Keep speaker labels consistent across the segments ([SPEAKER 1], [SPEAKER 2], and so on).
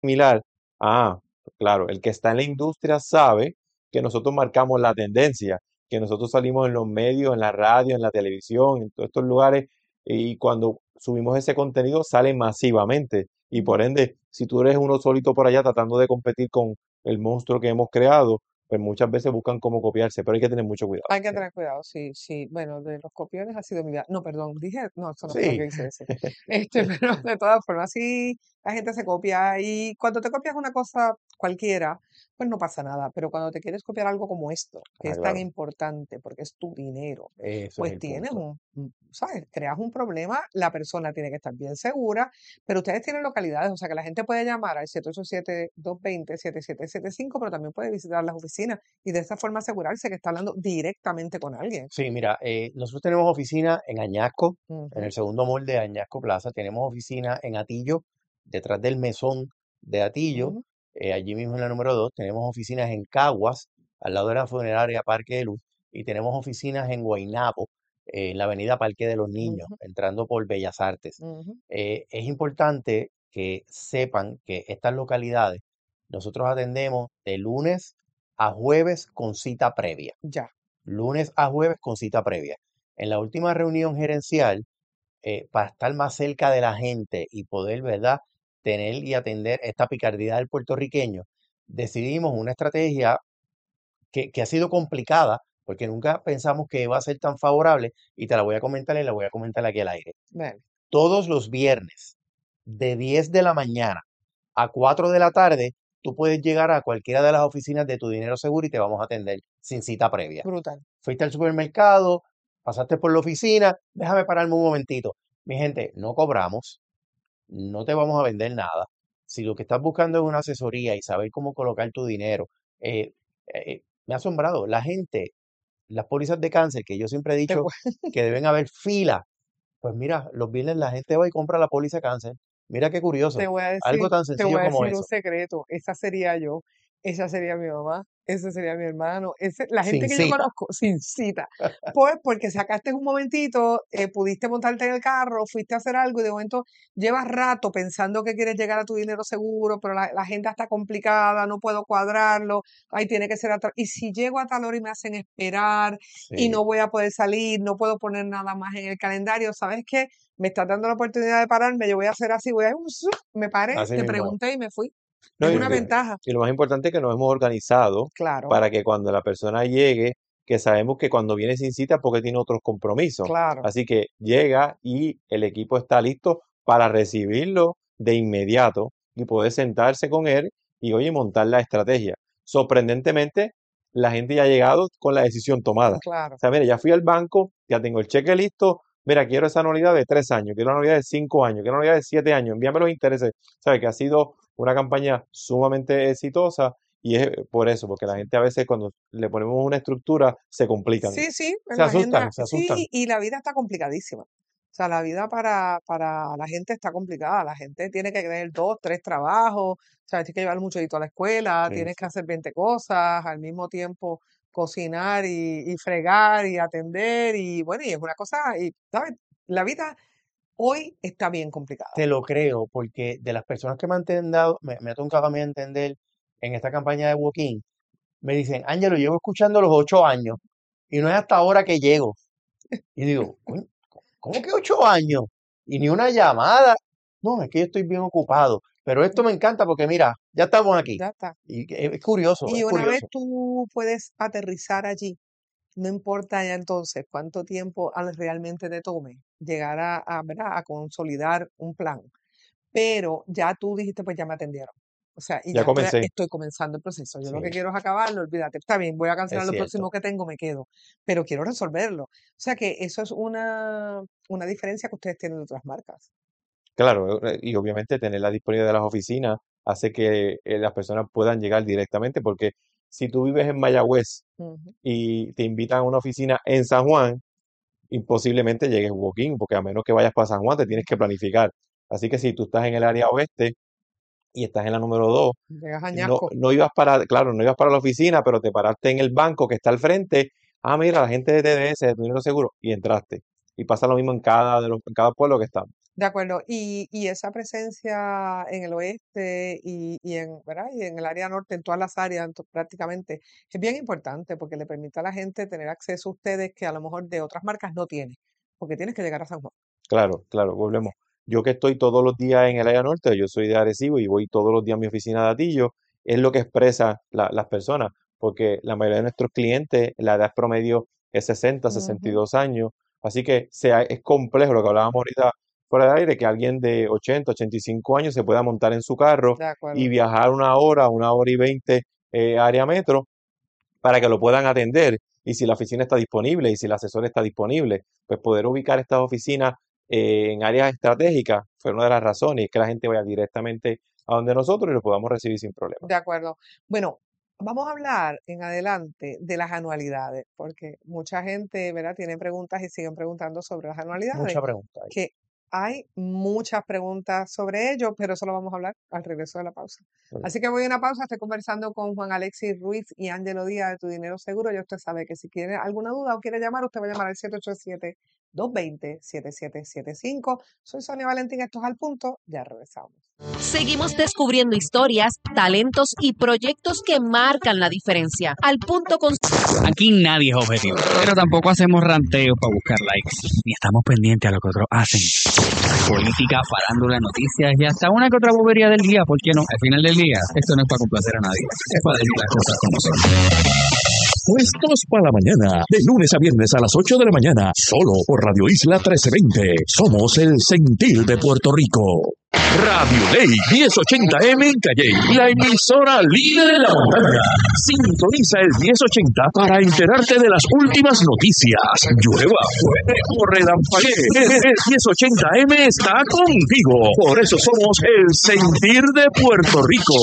[SPEAKER 1] similar. Ah, claro, el que está en la industria sabe que nosotros marcamos la tendencia, que nosotros salimos en los medios, en la radio, en la televisión, en todos estos lugares, y cuando subimos ese contenido sale masivamente. Y por ende, si tú eres uno solito por allá tratando de competir con el monstruo que hemos creado, pues muchas veces buscan cómo copiarse, pero hay que tener mucho cuidado.
[SPEAKER 2] Hay que
[SPEAKER 1] Sí.
[SPEAKER 2] tener cuidado, sí, sí. Bueno, de los copiones ha sido mi vida. No, perdón, dije, no, eso no fue lo
[SPEAKER 1] Sí,
[SPEAKER 2] que quise decir. Pero de todas formas, sí, la gente se copia y cuando te copias una cosa cualquiera, pues no pasa nada. Pero cuando te quieres copiar algo como esto, que
[SPEAKER 1] ah,
[SPEAKER 2] es tan
[SPEAKER 1] claro,
[SPEAKER 2] importante porque es tu dinero,
[SPEAKER 1] eso es
[SPEAKER 2] pues
[SPEAKER 1] el
[SPEAKER 2] tienes
[SPEAKER 1] punto.
[SPEAKER 2] ¿sabes? Creas un problema, la persona tiene que estar bien segura, pero ustedes tienen localidades, o sea que la gente puede llamar al 787-220-7775, pero también puede visitar las oficinas y de esa forma asegurarse que está hablando directamente con alguien.
[SPEAKER 1] Sí, mira, nosotros tenemos oficina en Añasco, en
[SPEAKER 2] Ujú,
[SPEAKER 1] el segundo mall de Añasco Plaza, tenemos oficina en Atillo, detrás del mesón de Atillo,
[SPEAKER 2] ujú,
[SPEAKER 1] allí mismo en la número 2, tenemos oficinas en Caguas, al lado de la funeraria Parque de Luz, y tenemos oficinas en Guaynabo, en la avenida Parque de los Niños,
[SPEAKER 2] ujú,
[SPEAKER 1] entrando por Bellas Artes.
[SPEAKER 2] ujú.
[SPEAKER 1] Es importante que sepan que estas localidades nosotros atendemos de lunes a jueves con cita previa,
[SPEAKER 2] Ya,
[SPEAKER 1] lunes a jueves con cita previa. En la última reunión gerencial, para estar más cerca de la gente y poder, ¿verdad?, tener y atender esta picardía del puertorriqueño, decidimos una estrategia que ha sido complicada porque nunca pensamos que iba a ser tan favorable y te la voy a comentar y la voy a comentar aquí al aire.
[SPEAKER 2] bueno,
[SPEAKER 1] Todos los viernes, de 10 de la mañana a 4 de la tarde, tú puedes llegar a cualquiera de las oficinas de Tu Dinero Seguro y te vamos a atender sin cita previa.
[SPEAKER 2] brutal.
[SPEAKER 1] Fuiste al supermercado, pasaste por la oficina, déjame pararme un momentito. Mi gente, no cobramos, no te vamos a vender nada. Si lo que estás buscando es una asesoría y saber cómo colocar tu dinero, eh, me ha asombrado. La gente, las pólizas de cáncer, que yo siempre he
[SPEAKER 2] Te,
[SPEAKER 1] dicho
[SPEAKER 2] voy-
[SPEAKER 1] que deben haber fila, pues mira, los viernes la gente va y compra la póliza de cáncer. Mira qué
[SPEAKER 2] te
[SPEAKER 1] curioso.
[SPEAKER 2] voy a
[SPEAKER 1] Algo
[SPEAKER 2] decir,
[SPEAKER 1] tan
[SPEAKER 2] te
[SPEAKER 1] sencillo
[SPEAKER 2] voy a
[SPEAKER 1] como
[SPEAKER 2] decir un
[SPEAKER 1] eso.
[SPEAKER 2] secreto. Esa sería yo, esa sería mi mamá, ese sería mi hermano, la gente
[SPEAKER 1] Sin
[SPEAKER 2] que yo
[SPEAKER 1] cita.
[SPEAKER 2] conozco sin cita. Pues porque sacaste un momentito, pudiste montarte en el carro, fuiste a hacer algo y de momento llevas rato pensando que quieres llegar a tu dinero seguro, pero la agenda está complicada, no puedo cuadrarlo, ahí tiene que ser y si llego a tal hora y me hacen esperar y
[SPEAKER 1] Sí,
[SPEAKER 2] no voy a poder salir, no puedo poner nada más en el calendario, ¿sabes qué? Me estás dando la oportunidad de pararme, yo voy a hacer así, voy a me paré,
[SPEAKER 1] así
[SPEAKER 2] te
[SPEAKER 1] mismo es.
[SPEAKER 2] pregunté y me fui.
[SPEAKER 1] No,
[SPEAKER 2] Es una ventaja,
[SPEAKER 1] y lo más importante es que nos hemos organizado
[SPEAKER 2] claro,
[SPEAKER 1] para que cuando la persona llegue, que sabemos que cuando viene sin cita es porque tiene otros compromisos.
[SPEAKER 2] claro.
[SPEAKER 1] Así que llega y el equipo está listo para recibirlo de inmediato y poder sentarse con él y, oye, montar la estrategia. Sorprendentemente, la gente ya ha llegado con la decisión tomada. O
[SPEAKER 2] Claro.
[SPEAKER 1] sea, mire, ya fui al banco, ya tengo el cheque listo. Mira, quiero esa anualidad de 3 años, quiero una anualidad de 5 años, quiero una anualidad de 7 años. Envíame los intereses. ¿Sabe? Que ha sido una campaña sumamente exitosa y es por eso, porque la gente a veces cuando le ponemos una estructura se complican,
[SPEAKER 2] Sí, sí,
[SPEAKER 1] se
[SPEAKER 2] en la
[SPEAKER 1] asustan,
[SPEAKER 2] agenda,
[SPEAKER 1] se asustan.
[SPEAKER 2] sí, y la vida está complicadísima. O sea, la vida para la gente está complicada. La gente tiene que tener dos, tres trabajos, o sea, tienes que llevar mucho a la escuela,
[SPEAKER 1] Sí,
[SPEAKER 2] tienes que
[SPEAKER 1] sí.
[SPEAKER 2] hacer 20 cosas, al mismo tiempo cocinar y fregar y atender, y bueno, y es una cosa, y, ¿sabes? La vida hoy está bien complicada.
[SPEAKER 1] Te lo creo, porque de las personas que me han entendido, me ha tocado a mí entender en esta campaña de Walking, me dicen, Ángelo, llevo escuchando los 8 años y no es hasta ahora que llego. Y digo, "Coño, ¿cómo que 8 años? Y ni una llamada. No, es que yo estoy bien ocupado. Pero esto me encanta porque mira, ya estamos aquí.
[SPEAKER 2] Ya está.
[SPEAKER 1] Y es curioso,
[SPEAKER 2] Y
[SPEAKER 1] es
[SPEAKER 2] una vez
[SPEAKER 1] curioso.
[SPEAKER 2] tú puedes aterrizar allí, no importa ya entonces cuánto tiempo realmente te tome llegar ¿verdad? A consolidar un plan, pero ya tú dijiste, pues ya me atendieron. O sea, y
[SPEAKER 1] Ya
[SPEAKER 2] ya
[SPEAKER 1] comencé,
[SPEAKER 2] estoy comenzando el proceso. Yo lo que
[SPEAKER 1] sí,
[SPEAKER 2] quiero es acabarlo, olvídate. Está bien, voy a
[SPEAKER 1] es
[SPEAKER 2] cancelar lo próximo
[SPEAKER 1] cierto.
[SPEAKER 2] que tengo, me quedo, pero quiero resolverlo. O sea que eso es una diferencia que ustedes tienen de otras marcas.
[SPEAKER 1] Claro, y obviamente tener la disponibilidad de las oficinas hace que las personas puedan llegar directamente, porque si tú vives en Mayagüez
[SPEAKER 2] Ujú.
[SPEAKER 1] y te invitan a una oficina en San Juan, imposiblemente llegues walk-in, porque a menos que vayas para San Juan te tienes que planificar. Así que si tú estás en el área oeste y estás en la número 2,
[SPEAKER 2] Llegas a
[SPEAKER 1] no,
[SPEAKER 2] Ñasco.
[SPEAKER 1] no ibas para, claro, no ibas para la oficina, pero te paraste en el banco que está al frente. Ah, mira, la gente de TDS, de Tu Dinero Seguro, y entraste. Y pasa lo mismo en cada pueblo que estamos.
[SPEAKER 2] De acuerdo. Y esa presencia en el oeste ¿verdad? Y en el área norte, en todas las áreas prácticamente, es bien importante porque le permite a la gente tener acceso a ustedes que a lo mejor de otras marcas no tienen, porque tienes que llegar a San Juan.
[SPEAKER 1] Claro, claro, volvemos. Yo que estoy todos los días en el área norte, yo soy de Arecibo y voy todos los días a mi oficina de Atillo, es lo que expresa las personas, porque la mayoría de nuestros clientes, la edad promedio es 60,
[SPEAKER 2] Ujú.
[SPEAKER 1] 62 años, así que es complejo lo que hablábamos ahorita fuera de aire, que alguien de 80, 85 años se pueda montar en su carro
[SPEAKER 2] De
[SPEAKER 1] y
[SPEAKER 2] acuerdo.
[SPEAKER 1] viajar una hora y 20 área metro para que lo puedan atender y si la oficina está disponible y si el asesor está disponible, pues poder ubicar estas oficinas en áreas estratégicas fue una de las razones, es que la gente vaya directamente a donde nosotros y lo podamos recibir sin problema.
[SPEAKER 2] De acuerdo. Bueno, vamos a hablar en adelante de las anualidades, porque mucha gente, ¿verdad? Tiene preguntas y siguen preguntando sobre las anualidades,
[SPEAKER 3] Mucha pregunta ahí.
[SPEAKER 2] que hay muchas preguntas sobre ello, pero eso lo vamos a hablar al regreso de la pausa.
[SPEAKER 1] Bueno,
[SPEAKER 2] Así que voy a una pausa, estoy conversando con Juan Alexis Ruiz y Ángelo Díaz de Tu Dinero Seguro. Ya usted sabe que si tiene alguna duda o quiere llamar, usted va a llamar al 787-220-7775. Soy Sonia Valentín, esto es Al Punto, ya regresamos.
[SPEAKER 4] Seguimos descubriendo historias, talentos y proyectos que marcan la diferencia. Al punto con...
[SPEAKER 5] Aquí nadie es objetivo, pero tampoco hacemos ranteos para buscar likes, ni estamos pendientes a lo que otros hacen. Política, farándula, noticias y hasta una que otra bobería del día, ¿por qué no? Al final del día, esto no es para complacer a nadie, es para decir las cosas como son.
[SPEAKER 6] Puestos para la mañana, de lunes a viernes a las 8 de la mañana, solo por Radio Isla 1320. Somos el sentir de Puerto Rico. Radio Ley 1080M en Calley, la emisora líder de la montaña. Sintoniza el 1080 para enterarte de las últimas noticias. Llueva, fuerte o relampaguee, el 1080M está contigo. Por eso somos el sentir de Puerto Rico.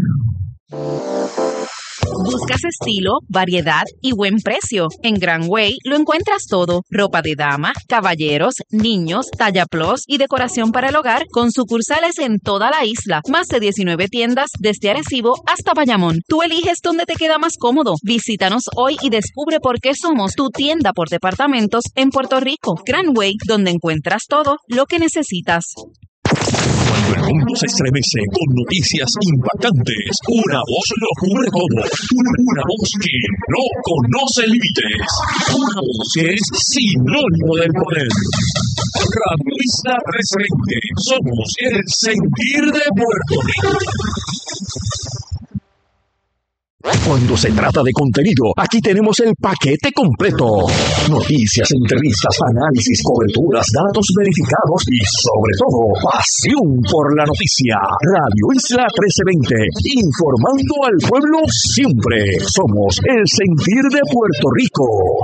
[SPEAKER 4] Buscas estilo, variedad y buen precio. En Grand Way lo encuentras todo. Ropa de dama, caballeros, niños, talla plus y decoración para el hogar con sucursales en toda la isla. Más de 19 tiendas desde Arecibo hasta Bayamón. Tú eliges dónde te queda más cómodo. Visítanos hoy y descubre por qué somos tu tienda por departamentos en Puerto Rico. Grand Way, donde encuentras todo lo que necesitas.
[SPEAKER 6] Cuando el mundo se estremece con noticias impactantes, una voz lo cubre todo. Una voz que no conoce límites. Una voz que es sinónimo del poder. Radio Isla 1320. Somos el sentir de Puerto Rico. Cuando se trata de contenido, aquí tenemos el paquete completo. Noticias, entrevistas, análisis, coberturas, datos verificados y, sobre todo, pasión por la noticia. Radio Isla 1320, informando al pueblo siempre. Somos el sentir de Puerto Rico.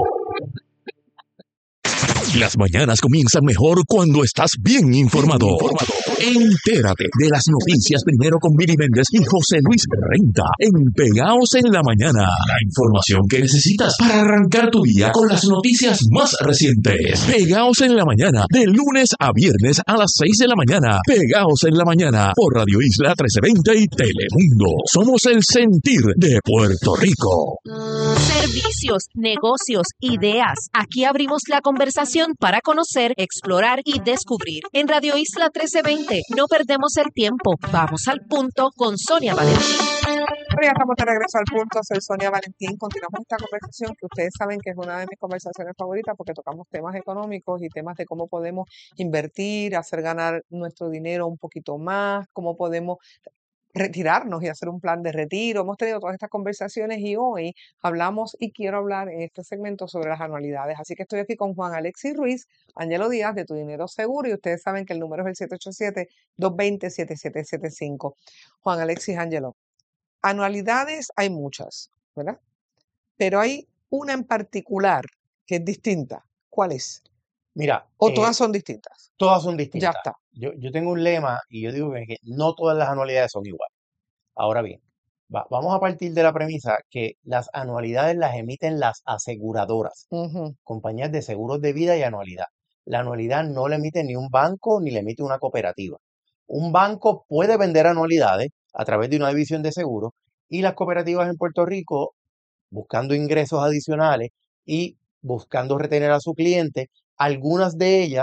[SPEAKER 6] Las mañanas comienzan mejor cuando estás bien informado. Entérate de las noticias primero con Billy Méndez y José Luis Renta en Pegaos en la Mañana. La información que necesitas para arrancar tu día con las noticias más recientes. Pegaos en la Mañana, de lunes a viernes a las 6 de la mañana. Pegaos en la Mañana por Radio Isla 1320 y Telemundo. Somos el sentir de Puerto Rico.
[SPEAKER 4] Servicios, negocios, ideas. Aquí abrimos la conversación para conocer, explorar y descubrir. En Radio Isla 1320 no perdemos el tiempo. Vamos al punto con Sonia Valentín.
[SPEAKER 2] Bueno, ya estamos de regreso al punto. Soy Sonia Valentín. Continuamos esta conversación que ustedes saben que es una de mis conversaciones favoritas porque tocamos temas económicos y temas de cómo podemos invertir, hacer ganar nuestro dinero un poquito más, cómo podemos retirarnos y hacer un plan de retiro. Hemos tenido todas estas conversaciones y hoy hablamos y quiero hablar en este segmento sobre las anualidades. Así que estoy aquí con Juan Alexis Ruiz, Ángelo Díaz de Tu Dinero Seguro y ustedes saben que el número es el 787-220-7775. Juan Alexis, Ángelo, anualidades hay muchas, ¿verdad? Pero hay una en particular que es distinta. ¿Cuál es?
[SPEAKER 3] Mira,
[SPEAKER 2] ¿O todas son distintas?
[SPEAKER 3] todas son
[SPEAKER 2] Ya
[SPEAKER 3] distintas.
[SPEAKER 2] está.
[SPEAKER 3] Yo tengo un lema y yo digo que no todas las anualidades son iguales. Ahora bien, vamos a partir de la premisa que las anualidades las emiten las aseguradoras,
[SPEAKER 2] Ujú.
[SPEAKER 3] compañías de seguros de vida y anualidad. La anualidad no la emite ni un banco ni la emite una cooperativa. Un banco puede vender anualidades a través de una división de seguros y las cooperativas en Puerto Rico, buscando ingresos adicionales y buscando retener a su cliente, algunas de ellas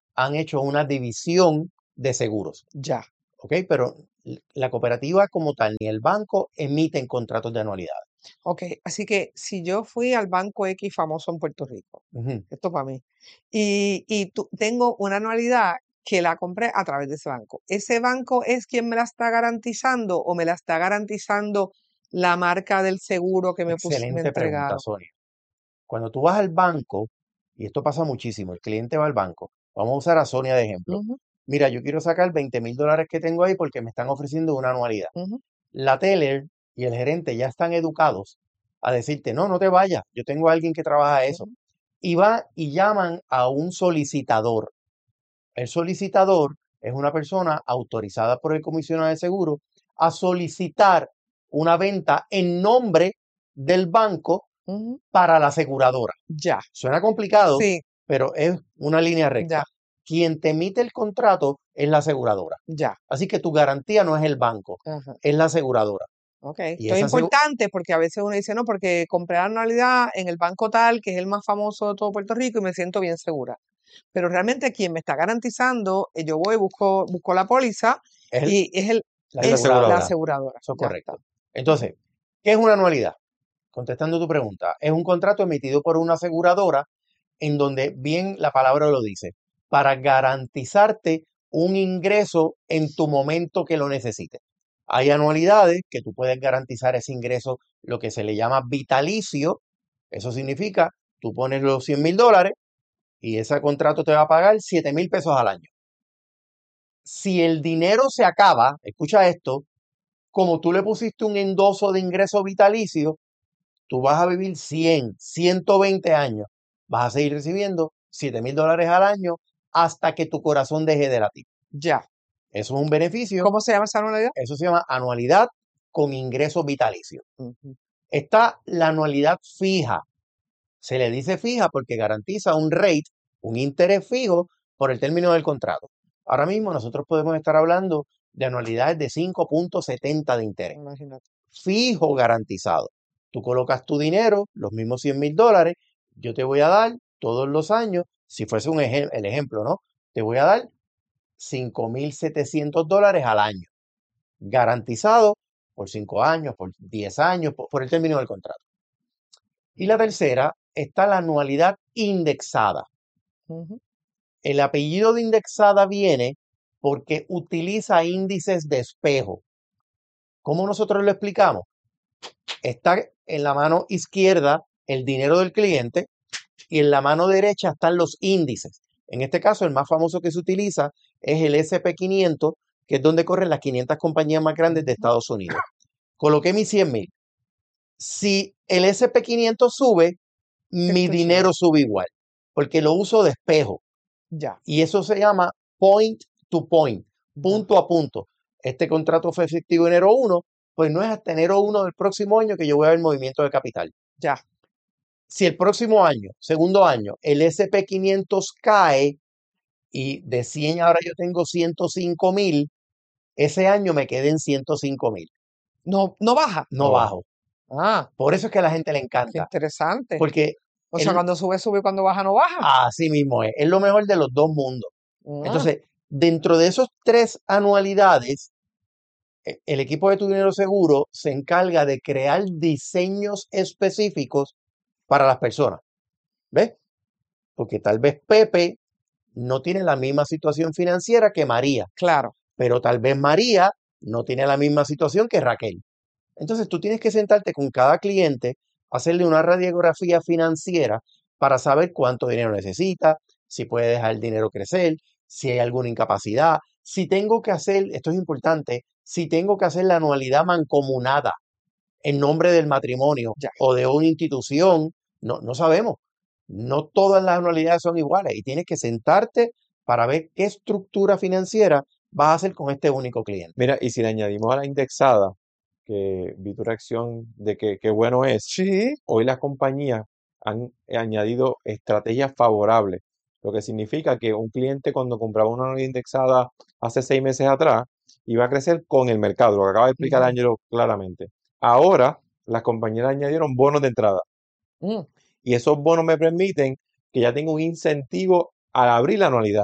[SPEAKER 3] han hecho una división de seguros,
[SPEAKER 2] Ya.
[SPEAKER 3] ¿ok? Pero la cooperativa como tal ni el banco emiten contratos de anualidad.
[SPEAKER 2] Ok, así que si yo fui al banco X famoso en Puerto Rico,
[SPEAKER 3] Ujú.
[SPEAKER 2] esto para mí, y tengo una anualidad que la compré a través de ¿ese banco es quien me la está garantizando o me la está garantizando la marca del seguro que me
[SPEAKER 3] Excelente pregunta,
[SPEAKER 2] entregaron?
[SPEAKER 3] Sonia. Cuando tú vas al banco, y esto pasa muchísimo, el cliente va al banco, vamos a usar a Sonia de ejemplo.
[SPEAKER 2] Ujú,
[SPEAKER 3] Mira, yo quiero sacar $20,000 que tengo ahí porque me están ofreciendo una anualidad.
[SPEAKER 2] ujú,
[SPEAKER 3] La teller y el gerente ya están educados a decirte, no, no te vayas, yo tengo a alguien que trabaja eso.
[SPEAKER 2] ujú.
[SPEAKER 3] Y va y llaman a un solicitador. El solicitador es una persona autorizada por el comisionado de seguro a solicitar una venta en nombre del banco
[SPEAKER 2] Ujú.
[SPEAKER 3] para la aseguradora.
[SPEAKER 2] Ya,
[SPEAKER 3] Suena complicado,
[SPEAKER 2] sí,
[SPEAKER 3] pero es una línea
[SPEAKER 2] ya,
[SPEAKER 3] recta. Quien te emite el contrato es la aseguradora.
[SPEAKER 2] ya.
[SPEAKER 3] Así que tu garantía no es el banco,
[SPEAKER 2] Ajá.
[SPEAKER 3] es la aseguradora.
[SPEAKER 2] Ok,
[SPEAKER 3] Y
[SPEAKER 2] esto es
[SPEAKER 3] esa
[SPEAKER 2] importante porque a veces uno dice, no, porque compré la anualidad en el banco tal, que es el más famoso de todo Puerto Rico y me siento bien segura. Pero realmente quien me está garantizando, yo voy, busco la póliza
[SPEAKER 3] es
[SPEAKER 2] y es
[SPEAKER 3] la
[SPEAKER 1] Es la
[SPEAKER 2] la
[SPEAKER 3] aseguradora.
[SPEAKER 2] aseguradora.
[SPEAKER 3] Eso es
[SPEAKER 2] Ya está.
[SPEAKER 3] correcto. Entonces, ¿qué es una anualidad? Contestando tu pregunta, es un contrato emitido por una aseguradora en donde bien la palabra lo dice, para garantizarte un ingreso en tu momento que lo necesites. Hay anualidades que tú puedes garantizar ese ingreso, lo que se le llama vitalicio. Eso significa, tú pones los $100,000 y ese contrato te va a pagar $7,000 al año. Si el dinero se acaba, escucha esto, como tú le pusiste un endoso de ingreso vitalicio, tú vas a vivir 100, 120 años. Vas a seguir recibiendo $7,000 al año hasta que tu corazón deje de latir.
[SPEAKER 2] Ya.
[SPEAKER 3] Eso es un beneficio.
[SPEAKER 2] ¿Cómo se llama esa anualidad?
[SPEAKER 3] Eso se llama anualidad con ingreso vitalicio.
[SPEAKER 2] Ujú.
[SPEAKER 3] Está la anualidad fija. Se le dice fija porque garantiza un rate, un interés fijo por el término del contrato. Ahora mismo nosotros podemos estar hablando de anualidades de 5.70 de interés.
[SPEAKER 2] Imagínate.
[SPEAKER 3] Fijo garantizado. Tú colocas tu dinero, los mismos $100,000, yo te voy a dar todos los años, si fuese el ejemplo, ¿no? Te voy a dar $5,700 al año, garantizado por 5 años, por 10 años, por el término del contrato. Y la tercera está la anualidad indexada.
[SPEAKER 2] Ujú.
[SPEAKER 3] El apellido de indexada viene porque utiliza índices de espejo. ¿Cómo nosotros lo explicamos? Está en la mano izquierda el dinero del cliente y en la mano derecha están los índices. En este caso, el más famoso que se utiliza es el SP500, que es donde corren las 500 compañías más grandes de Estados Unidos. Coloqué mis 100,000. Si el SP500 sube, mi
[SPEAKER 2] Esto
[SPEAKER 3] dinero sube igual, porque lo uso de espejo.
[SPEAKER 2] Ya.
[SPEAKER 3] Y eso se llama point to point,
[SPEAKER 2] Ya.
[SPEAKER 3] punto a punto. Este contrato fue efectivo enero 1, pues no es hasta enero 1 del próximo año que yo voy a ver movimiento de capital.
[SPEAKER 2] Ya.
[SPEAKER 3] Si el próximo año, segundo año, el SP500 cae y de 100 ahora yo tengo 105,000, ese año me quedé en 105,000.
[SPEAKER 2] No, no baja.
[SPEAKER 3] No
[SPEAKER 1] No baja.
[SPEAKER 3] bajo.
[SPEAKER 2] Ah,
[SPEAKER 3] Por eso es que a la gente le
[SPEAKER 2] qué
[SPEAKER 3] encanta.
[SPEAKER 2] interesante.
[SPEAKER 3] Porque
[SPEAKER 2] O sea, cuando sube, sube, cuando baja, no baja.
[SPEAKER 3] así mismo es lo mejor de los dos mundos.
[SPEAKER 2] Ah,
[SPEAKER 3] Entonces, dentro de esos 3 anualidades, el equipo de Tu Dinero Seguro se encarga de crear diseños específicos para las personas. ¿Ves? Porque tal vez Pepe no tiene la misma situación financiera que María,
[SPEAKER 2] claro.
[SPEAKER 3] pero tal vez María no tiene la misma situación que Raquel. Entonces tú tienes que sentarte con cada cliente, hacerle una radiografía financiera para saber cuánto dinero necesita, si puede dejar el dinero crecer, si hay alguna incapacidad, si tengo que hacer, esto es importante, si tengo que hacer la anualidad mancomunada en nombre del matrimonio
[SPEAKER 2] Ya.
[SPEAKER 3] o de una institución, no sabemos. No todas las anualidades son iguales y tienes que sentarte para ver qué estructura financiera vas a hacer con este único cliente.
[SPEAKER 1] Mira, y si le añadimos a la indexada, que vi tu reacción de que qué bueno es,
[SPEAKER 2] Sí.
[SPEAKER 1] hoy las compañías han añadido estrategias favorables, lo que significa que un cliente cuando compraba una unidad indexada hace 6 meses atrás iba a crecer con el mercado, lo que acaba de explicar
[SPEAKER 2] Ujú.
[SPEAKER 1] Ángelo claramente. Ahora las compañías añadieron bonos de entrada
[SPEAKER 2] Mm,
[SPEAKER 1] y esos bonos me permiten que ya tenga un incentivo al abrir la anualidad.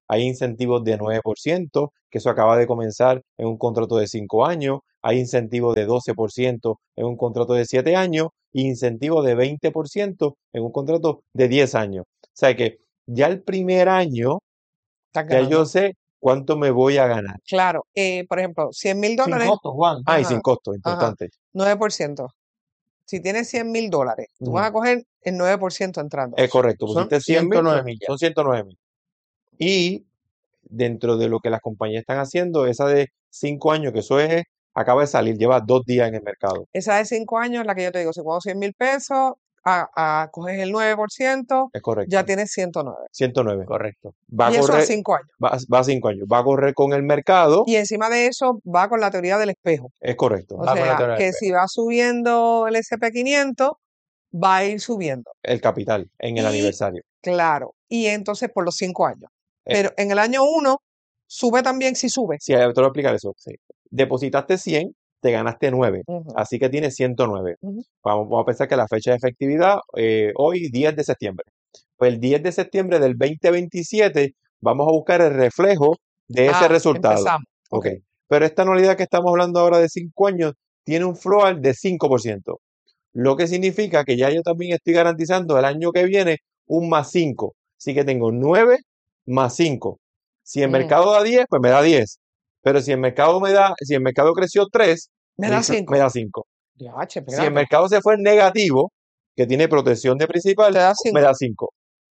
[SPEAKER 1] hay incentivos de 9%, que eso acaba de comenzar en un contrato de 5 años, hay incentivos de 12% en un contrato de 7 años y incentivos de 20% en un contrato de 10 años. O sea que ya el primer año,
[SPEAKER 2] Estás
[SPEAKER 1] ya yo
[SPEAKER 2] ganando.
[SPEAKER 1] sé cuánto me voy a ganar.
[SPEAKER 2] Claro, por ejemplo, $100,000,
[SPEAKER 3] Sin costo, Juan.
[SPEAKER 1] Ah, y
[SPEAKER 2] ajá,
[SPEAKER 1] sin costo,
[SPEAKER 2] ajá,
[SPEAKER 1] importante.
[SPEAKER 2] 9%. Si tienes $100,000, tú vas a coger el 9% entrando.
[SPEAKER 1] Es correcto,
[SPEAKER 3] Son
[SPEAKER 1] pusiste 100,000,
[SPEAKER 3] 109,000 ya.
[SPEAKER 1] son 109,000. Y dentro de lo que las compañías están haciendo, esa de 5 años, que eso es, acaba de salir, lleva 2 días en el mercado.
[SPEAKER 2] Esa de 5 años es la que yo te digo, si pongo $100,000, coges el 9%,
[SPEAKER 1] Es correcto.
[SPEAKER 2] ya tienes 109.
[SPEAKER 1] 109.
[SPEAKER 3] Correcto.
[SPEAKER 1] Va a
[SPEAKER 2] Y eso a
[SPEAKER 1] correr,
[SPEAKER 2] 5 años.
[SPEAKER 1] va a 5 años. Va a correr con el mercado.
[SPEAKER 2] Y encima de eso va con la teoría del espejo.
[SPEAKER 1] Es correcto.
[SPEAKER 2] O
[SPEAKER 3] Va con la
[SPEAKER 2] sea,
[SPEAKER 3] teoría del
[SPEAKER 2] que
[SPEAKER 3] espejo.
[SPEAKER 2] si va subiendo el SP500, va a ir subiendo.
[SPEAKER 1] El capital en el
[SPEAKER 2] Y
[SPEAKER 1] aniversario.
[SPEAKER 2] claro, y entonces por los 5 años.
[SPEAKER 1] Eh,
[SPEAKER 2] Pero en el año 1 sube también si sube.
[SPEAKER 1] Sí, te voy a explicar eso. Sí. Depositaste 100, te ganaste 9.
[SPEAKER 2] Ujú,
[SPEAKER 1] Así que tienes 109.
[SPEAKER 2] ujú.
[SPEAKER 1] Vamos a pensar que la fecha de efectividad, hoy 10 de septiembre. Pues el 10 de septiembre del 2027 vamos a buscar el reflejo de ese resultado.
[SPEAKER 2] Empezamos.
[SPEAKER 1] Ok.
[SPEAKER 2] Ok.
[SPEAKER 1] Pero esta anualidad que estamos hablando ahora de 5 años tiene un floor de 5%. Lo que significa que ya yo también estoy garantizando el año que viene un más 5. Así que tengo 9 más 5. Si el
[SPEAKER 2] Mm.
[SPEAKER 1] mercado da 10, pues me da 10. Pero si el mercado si el mercado creció 3,
[SPEAKER 2] Me da 5.
[SPEAKER 1] me da 5.
[SPEAKER 2] Diache,
[SPEAKER 1] Si el
[SPEAKER 2] espérate.
[SPEAKER 1] mercado se fue negativo, que tiene protección de principal,
[SPEAKER 2] Te da
[SPEAKER 1] me
[SPEAKER 2] 5.
[SPEAKER 1] da 5.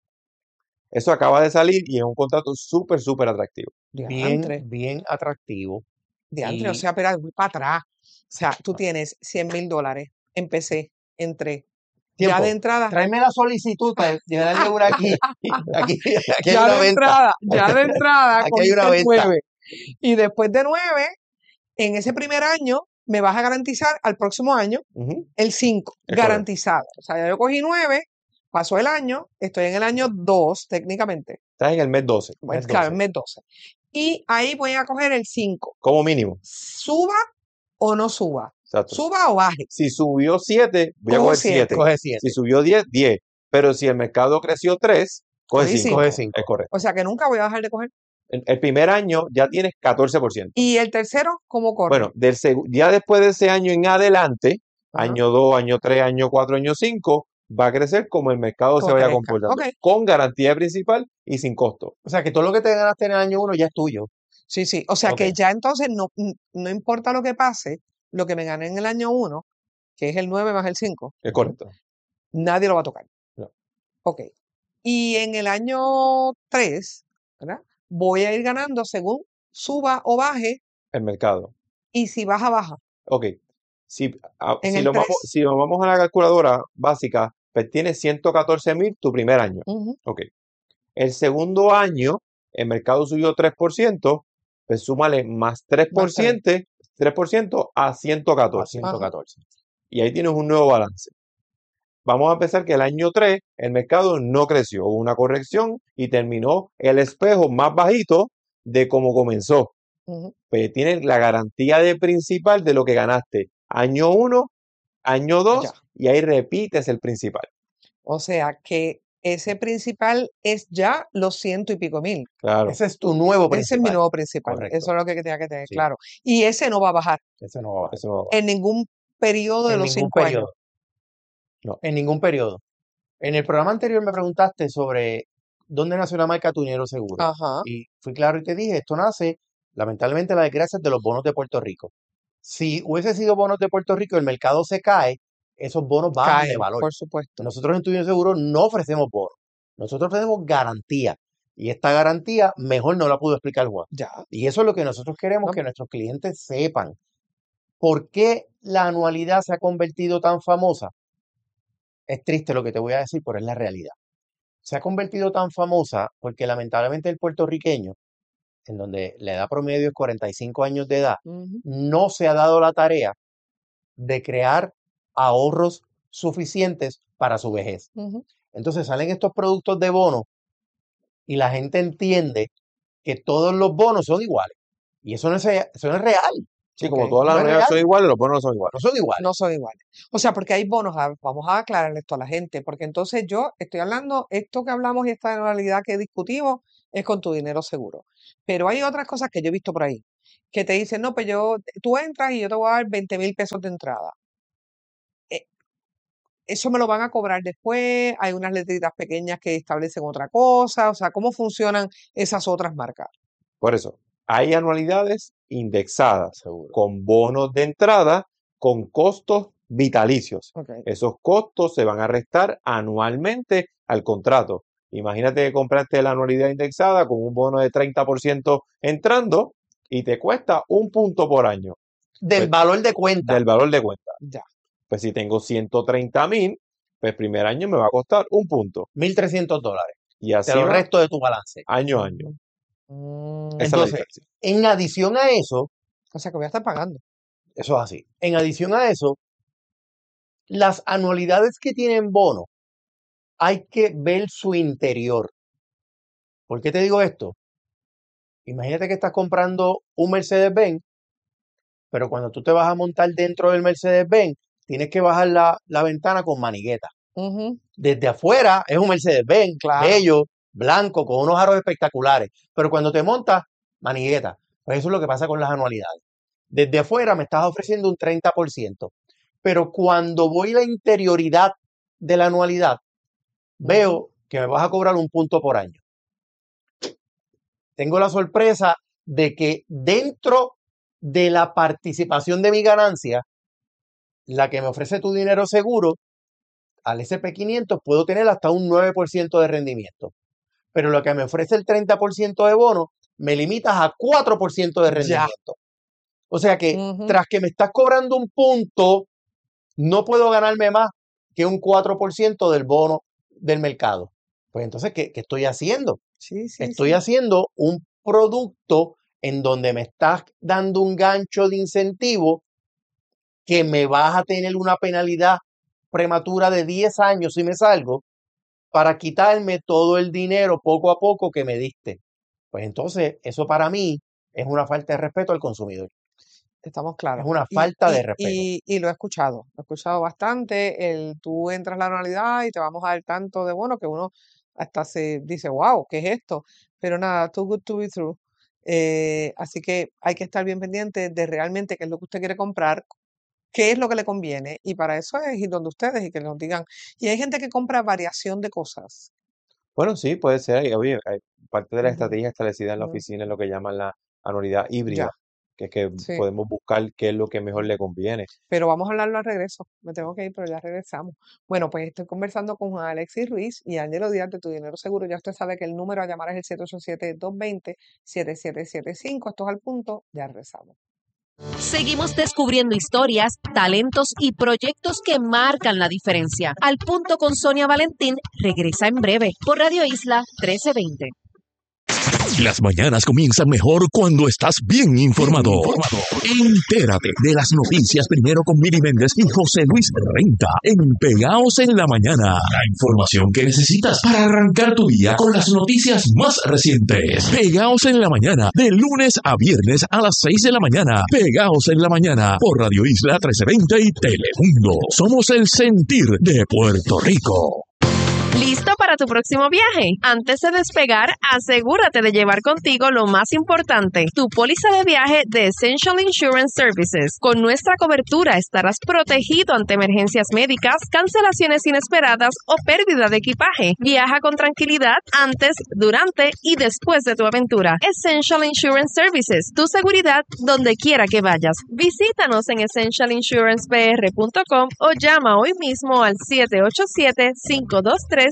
[SPEAKER 1] Eso acaba de salir y es un contrato súper, súper atractivo.
[SPEAKER 2] Diantre.
[SPEAKER 3] Bien atractivo.
[SPEAKER 2] Diantre, o
[SPEAKER 3] Y
[SPEAKER 2] sea, espera, voy para atrás. O sea, tú tienes $100,000. Empecé, entré. Ya
[SPEAKER 3] tiempo.
[SPEAKER 2] de entrada.
[SPEAKER 3] Tráeme la solicitud para llenar el seguro aquí. Aquí hay
[SPEAKER 2] Ya
[SPEAKER 3] una
[SPEAKER 2] de
[SPEAKER 3] venta.
[SPEAKER 2] entrada, ya de entrada,
[SPEAKER 3] Aquí hay
[SPEAKER 2] cogiste
[SPEAKER 3] una
[SPEAKER 2] el
[SPEAKER 3] venta.
[SPEAKER 2] 9. Y después de 9, en ese primer año, me vas a garantizar al próximo año
[SPEAKER 1] Ujú.
[SPEAKER 2] el 5,
[SPEAKER 1] Es correcto.
[SPEAKER 2] garantizado. O sea, ya yo cogí 9, pasó el año, estoy en el año 2 técnicamente.
[SPEAKER 1] Estás en el mes 12,
[SPEAKER 2] Pues
[SPEAKER 3] Mes
[SPEAKER 2] claro,
[SPEAKER 3] 12.
[SPEAKER 2] en mes 12. Y ahí voy a coger el 5.
[SPEAKER 1] como mínimo.
[SPEAKER 2] Suba o no suba.
[SPEAKER 1] Exacto.
[SPEAKER 2] Suba o baje.
[SPEAKER 1] Si subió 7, voy a
[SPEAKER 2] Cojo
[SPEAKER 1] coger
[SPEAKER 2] 7.
[SPEAKER 1] 7.
[SPEAKER 3] Coge 7.
[SPEAKER 1] Si subió 10, 10. Pero si el mercado creció 3, coge
[SPEAKER 2] Cogí
[SPEAKER 1] 5.
[SPEAKER 3] Coge
[SPEAKER 2] 5.
[SPEAKER 3] 5.
[SPEAKER 1] Es correcto.
[SPEAKER 2] O sea que nunca voy a dejar de coger.
[SPEAKER 1] El primer año ya tienes 14%.
[SPEAKER 2] Y el tercero, ¿cómo corre?
[SPEAKER 1] Bueno, ya después de ese año en adelante,
[SPEAKER 2] Ajá.
[SPEAKER 1] año 2, año 3, año 4, año 5, va a crecer como el mercado se
[SPEAKER 2] Como
[SPEAKER 1] vaya
[SPEAKER 2] crezca.
[SPEAKER 1] comportando.
[SPEAKER 2] Ok.
[SPEAKER 1] Con garantía principal y sin costo.
[SPEAKER 3] O sea que todo lo que te ganaste en el año 1 ya es tuyo.
[SPEAKER 2] Sí, sí. O sea
[SPEAKER 3] Ok.
[SPEAKER 2] que ya entonces no importa lo que pase, lo que me gané en el año 1, que es el 9 más el 5,
[SPEAKER 1] Es correcto.
[SPEAKER 2] nadie lo va a tocar.
[SPEAKER 1] No.
[SPEAKER 2] Ok. Y en el año 3, ¿verdad? Voy a ir ganando según suba o baje,
[SPEAKER 1] El mercado.
[SPEAKER 2] y si baja, baja.
[SPEAKER 1] Ok. Si,
[SPEAKER 2] En
[SPEAKER 1] si,
[SPEAKER 2] el
[SPEAKER 1] lo
[SPEAKER 2] 3.
[SPEAKER 1] vamos, si nos vamos a la calculadora básica, pues tienes 114,000 tu primer año.
[SPEAKER 2] Ujú.
[SPEAKER 1] Ok. El segundo año, el mercado subió 3%, pues súmale más 3%, 3% a 114.
[SPEAKER 3] A 114.
[SPEAKER 1] Y ahí tienes un nuevo balance. Vamos a pensar que el año 3 el mercado no creció, hubo una corrección y terminó el espejo más bajito de cómo comenzó.
[SPEAKER 2] Ujú.
[SPEAKER 1] Pues tienes la garantía de principal de lo que ganaste. Año 1, año 2
[SPEAKER 2] Ya.
[SPEAKER 1] y ahí repites el principal.
[SPEAKER 2] O sea que ese principal es ya los 100 y pico mil.
[SPEAKER 1] Claro.
[SPEAKER 3] Ese es tu nuevo
[SPEAKER 2] Ese es mi
[SPEAKER 3] principal.
[SPEAKER 2] nuevo principal.
[SPEAKER 3] Correcto.
[SPEAKER 2] Eso es lo que tenía que tener
[SPEAKER 3] Sí.
[SPEAKER 2] claro. Y ese no va a bajar
[SPEAKER 3] Ese no va a bajar.
[SPEAKER 1] Eso no va a bajar.
[SPEAKER 2] en ningún periodo de
[SPEAKER 3] En
[SPEAKER 2] los
[SPEAKER 3] ningún
[SPEAKER 2] 5 años.
[SPEAKER 3] periodo.
[SPEAKER 1] No.
[SPEAKER 3] En ningún periodo. En el programa anterior me preguntaste sobre dónde nació la marca Tu Dinero Seguro.
[SPEAKER 2] Ajá.
[SPEAKER 3] Y fui claro y te dije, esto nace, lamentablemente, la desgracia es de los bonos de Puerto Rico. Si hubiese sido bonos de Puerto Rico, el mercado se cae, esos bonos bajan de
[SPEAKER 2] Caen,
[SPEAKER 3] valor.
[SPEAKER 2] por supuesto.
[SPEAKER 3] Nosotros en Tu Dinero Seguro no ofrecemos bonos. Nosotros ofrecemos garantía. Y esta garantía mejor no la pudo explicar Juan.
[SPEAKER 2] Ya.
[SPEAKER 3] Y eso es lo que nosotros queremos
[SPEAKER 2] No.
[SPEAKER 3] que nuestros clientes sepan. ¿Por qué la anualidad se ha convertido tan famosa? Es triste lo que te voy a decir, pero es la realidad. Se ha convertido tan famosa porque lamentablemente el puertorriqueño, en donde la edad promedio es 45 años de edad,
[SPEAKER 2] Ujú.
[SPEAKER 3] no se ha dado la tarea de crear ahorros suficientes para su vejez.
[SPEAKER 2] Ujú.
[SPEAKER 3] Entonces salen estos productos de bono y la gente entiende que todos los bonos son iguales. Y eso no es real.
[SPEAKER 1] Sí,
[SPEAKER 2] Ok.
[SPEAKER 1] como todas las
[SPEAKER 3] No es
[SPEAKER 1] anualidades son
[SPEAKER 3] real.
[SPEAKER 1] iguales, los bonos no son iguales.
[SPEAKER 3] No son iguales.
[SPEAKER 2] No son iguales. O sea, porque hay bonos, vamos a aclararle esto a la gente, porque entonces yo estoy hablando, esto que hablamos y esta realidad que discutimos, es con tu dinero seguro. Pero hay otras cosas que yo he visto por ahí, que te dicen, no, pues tú entras y yo te voy a dar 20,000 pesos de entrada. Eso me lo van a cobrar después, hay unas letritas pequeñas que establecen otra cosa, o sea, ¿cómo funcionan esas otras marcas?
[SPEAKER 1] Por eso, hay anualidades indexadas
[SPEAKER 3] Seguro.
[SPEAKER 1] con bonos de entrada con costos vitalicios.
[SPEAKER 2] Ok.
[SPEAKER 1] Esos costos se van a restar anualmente al contrato. Imagínate que compraste la anualidad indexada con un bono de 30% entrando y te cuesta 1 punto por año
[SPEAKER 3] Del
[SPEAKER 1] Pues,
[SPEAKER 3] valor de cuenta.
[SPEAKER 1] del valor de cuenta.
[SPEAKER 2] Ya.
[SPEAKER 1] Pues si tengo 130,000, pues primer año me va a costar 1 punto.
[SPEAKER 3] $1,300.
[SPEAKER 1] Y
[SPEAKER 3] Te
[SPEAKER 1] así
[SPEAKER 3] lo
[SPEAKER 1] va
[SPEAKER 3] resto de tu balance.
[SPEAKER 1] año a año.
[SPEAKER 2] Mm,
[SPEAKER 1] Esa es la
[SPEAKER 3] Entonces,
[SPEAKER 1] diferencia.
[SPEAKER 3] en adición a eso,
[SPEAKER 2] o sea, que voy a estar pagando.
[SPEAKER 3] eso es así. En adición a eso, las anualidades que tienen bono, hay que ver su interior. ¿Por qué te digo esto? Imagínate que estás comprando un Mercedes-Benz, pero cuando tú te vas a montar dentro del Mercedes-Benz, tienes que bajar la ventana con manigueta.
[SPEAKER 2] Ujú.
[SPEAKER 3] Desde afuera es un Mercedes-Benz,
[SPEAKER 2] Claro.
[SPEAKER 3] bello, blanco, con unos aros espectaculares. Pero cuando te montas, manigueta. Pues eso es lo que pasa con las anualidades. Desde afuera me estás ofreciendo un 30%. Pero cuando voy a la interioridad de la anualidad, veo que me vas a cobrar 1 punto por año. Tengo la sorpresa de que dentro de la participación de mi ganancia, la que me ofrece tu dinero seguro, al SP500 puedo tener hasta un 9% de rendimiento. Pero lo que me ofrece el 30% de bono, me limitas a 4% de
[SPEAKER 2] Ya.
[SPEAKER 3] rendimiento. O sea que
[SPEAKER 2] Ujú.
[SPEAKER 3] tras que me estás cobrando 1 punto, no puedo ganarme más que un 4% del bono del mercado. Pues entonces, ¿qué estoy haciendo?
[SPEAKER 2] Sí, sí,
[SPEAKER 3] Estoy
[SPEAKER 2] sí.
[SPEAKER 3] haciendo un producto en donde me estás dando un gancho de incentivo que me vas a tener una penalidad prematura de 10 años si me salgo para quitarme todo el dinero poco a poco que me diste. Pues entonces, eso para mí es una falta de respeto al consumidor.
[SPEAKER 2] Estamos
[SPEAKER 3] Es
[SPEAKER 2] claros.
[SPEAKER 3] una
[SPEAKER 2] Y,
[SPEAKER 3] falta de
[SPEAKER 2] y,
[SPEAKER 3] respeto.
[SPEAKER 2] y lo he escuchado bastante. Tú entras a la anualidad y te vamos a dar tanto de bono que uno hasta se dice, wow, ¿qué es esto? Pero nada, too good to be true. Así que hay que estar bien pendiente de realmente qué es lo que usted quiere comprar, qué es lo que le conviene. Y para eso es ir donde ustedes y que nos digan. Y hay gente que compra variación de cosas.
[SPEAKER 1] Bueno, sí, puede ser. Oye, hay parte de la
[SPEAKER 2] Ujú,
[SPEAKER 1] estrategia establecida en la
[SPEAKER 2] ujú.
[SPEAKER 1] oficina es lo que llaman la anualidad híbrida,
[SPEAKER 2] Ya,
[SPEAKER 1] que es que
[SPEAKER 2] sí.
[SPEAKER 1] podemos buscar qué es lo que mejor le conviene.
[SPEAKER 2] Pero vamos a hablarlo al regreso. Me tengo que ir, pero ya regresamos. Bueno, pues estoy conversando con Juan Alexis Ruiz y Ángelo Díaz de Tu Dinero Seguro. Ya usted sabe que el número a llamar es el 787-220-7775. Esto es al punto. Ya regresamos.
[SPEAKER 4] Seguimos descubriendo historias, talentos y proyectos que marcan la diferencia. Al punto con Sonia Valentín regresa en breve por Radio Isla 1320.
[SPEAKER 6] Las mañanas comienzan mejor cuando estás bien informado. Entérate de las noticias primero con Miri Méndez y José Luis Renta en Pegaos en la Mañana. La información que necesitas para arrancar tu día con las noticias más recientes. Pegaos en la Mañana, de lunes a viernes a las 6 de la mañana. Pegaos en la Mañana por Radio Isla 1320 y Telemundo. Somos el sentir de Puerto Rico.
[SPEAKER 4] ¿Listo para tu próximo viaje? Antes de despegar, asegúrate de llevar contigo lo más importante, tu póliza de viaje de Essential Insurance Services. Con nuestra cobertura estarás protegido ante emergencias médicas, cancelaciones inesperadas o pérdida de equipaje. Viaja con tranquilidad antes, durante y después de tu aventura. Essential Insurance Services, tu seguridad donde quiera que vayas. Visítanos en essentialinsurancepr.com o llama hoy mismo al 787-523-3000.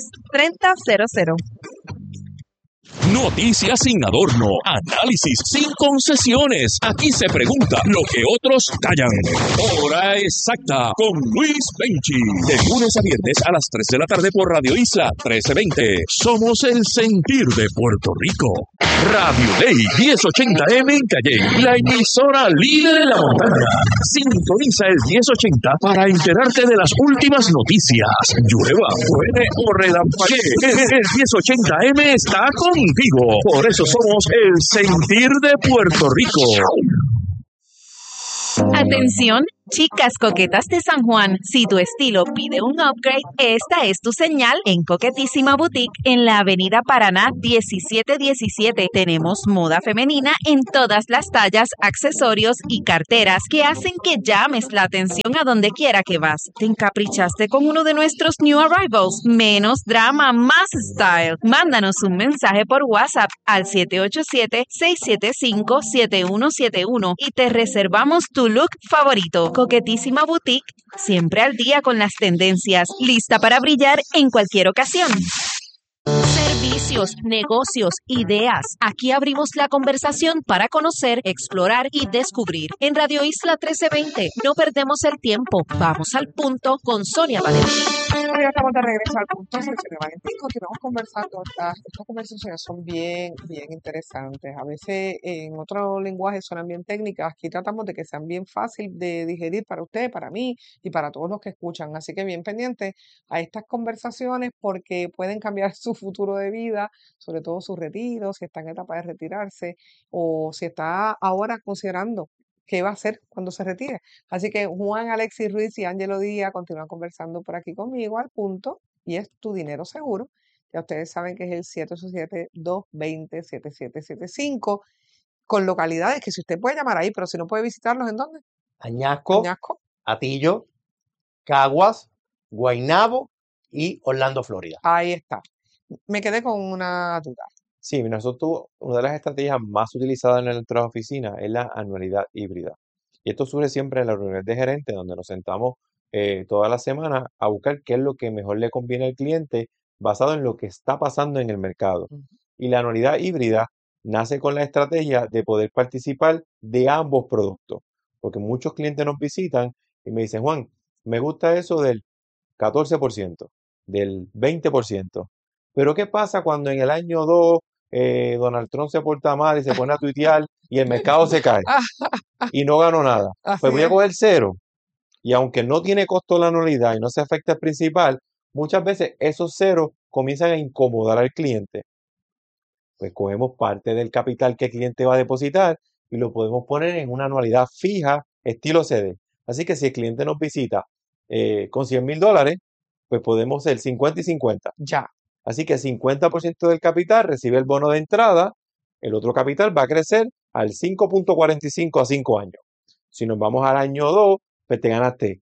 [SPEAKER 6] Noticias sin adorno, análisis sin concesiones. Aquí se pregunta lo que otros callan. Hora exacta con Luis Benchi. De lunes a viernes a las 3 de la tarde por Radio Isla 1320. Somos el sentir de Puerto Rico. Radio Ley 1080M en Calle, la emisora líder en la montaña. Sintoniza el 1080 para enterarte de las últimas noticias. Llueva, truene o relampaguee. El 1080M está contigo. Por eso somos el sentir de Puerto Rico.
[SPEAKER 4] Atención, Chicas coquetas de San Juan, si tu estilo pide un upgrade, esta es tu señal en Coquetísima Boutique en la Avenida Paraná 1717. Tenemos moda femenina en todas las tallas, accesorios y carteras que hacen que llames la atención a donde quiera que vas. ¿Te encaprichaste con uno de nuestros new arrivals? Menos drama, más style. Mándanos un mensaje por WhatsApp al 787-675-7171 y te reservamos tu look favorito. Coquetísima Boutique, siempre al día con las tendencias, lista para brillar en cualquier ocasión. Servicios, negocios, ideas. Aquí abrimos la conversación para conocer, explorar y descubrir. En Radio Isla 1320, no perdemos el tiempo. Vamos al punto con Sonia Valentín.
[SPEAKER 2] Bueno, ya estamos de regreso al punto. Soy Sonia Valentín. Continuamos conversando. Estas conversaciones son bien interesantes. A veces en otro lenguaje suenan bien técnicas. Aquí tratamos de que sean bien fácil de digerir para usted, para mí y para todos los que escuchan. Así que bien pendiente a estas conversaciones porque pueden cambiar su futuro de vida, sobre todo su retiro, si está en etapa de retirarse o si está ahora considerando qué va a hacer cuando se retire. Así que Juan Alexis Ruiz y Ángelo Díaz continúan conversando por aquí conmigo al punto y es Tu Dinero Seguro. Ya ustedes saben que es el 787-220-7775 con localidades que si usted puede llamar ahí, pero si no puede visitarlos, ¿en dónde?
[SPEAKER 3] Añasco,
[SPEAKER 2] Añasco.
[SPEAKER 3] Atillo, Caguas, Guaynabo y Orlando, Florida.
[SPEAKER 2] Ahí está. Me quedé con una duda.
[SPEAKER 1] Sí, nosotros, una de las estrategias más utilizadas en nuestras oficinas es la anualidad híbrida. Y esto surge siempre en la reunión de gerentes, donde nos sentamos toda la semana a buscar qué es lo que mejor le conviene al cliente basado en lo que está pasando en el mercado.
[SPEAKER 2] Ujú.
[SPEAKER 1] Y la anualidad híbrida nace con la estrategia de poder participar de ambos productos. Porque muchos clientes nos visitan y me dicen, Juan, me gusta eso del 14%, del 20%. Pero ¿qué pasa cuando en el año 2 Donald Trump se porta mal y se pone a tuitear y el mercado se cae y no gano nada?
[SPEAKER 2] Así
[SPEAKER 1] Pues voy a
[SPEAKER 2] es.
[SPEAKER 1] coger cero. Y aunque no tiene costo la anualidad y no se afecta el principal, muchas veces esos ceros comienzan a incomodar al cliente. Pues cogemos parte del capital que el cliente va a depositar y lo podemos poner en una anualidad fija, estilo CD. Así que si el cliente nos visita con $100,000, pues podemos ser 50 y 50.
[SPEAKER 2] Ya.
[SPEAKER 1] Así que 50% del capital recibe el bono de entrada, el otro capital va a crecer al 5.45 a 5 años. Si nos vamos al año 2, pues te ganaste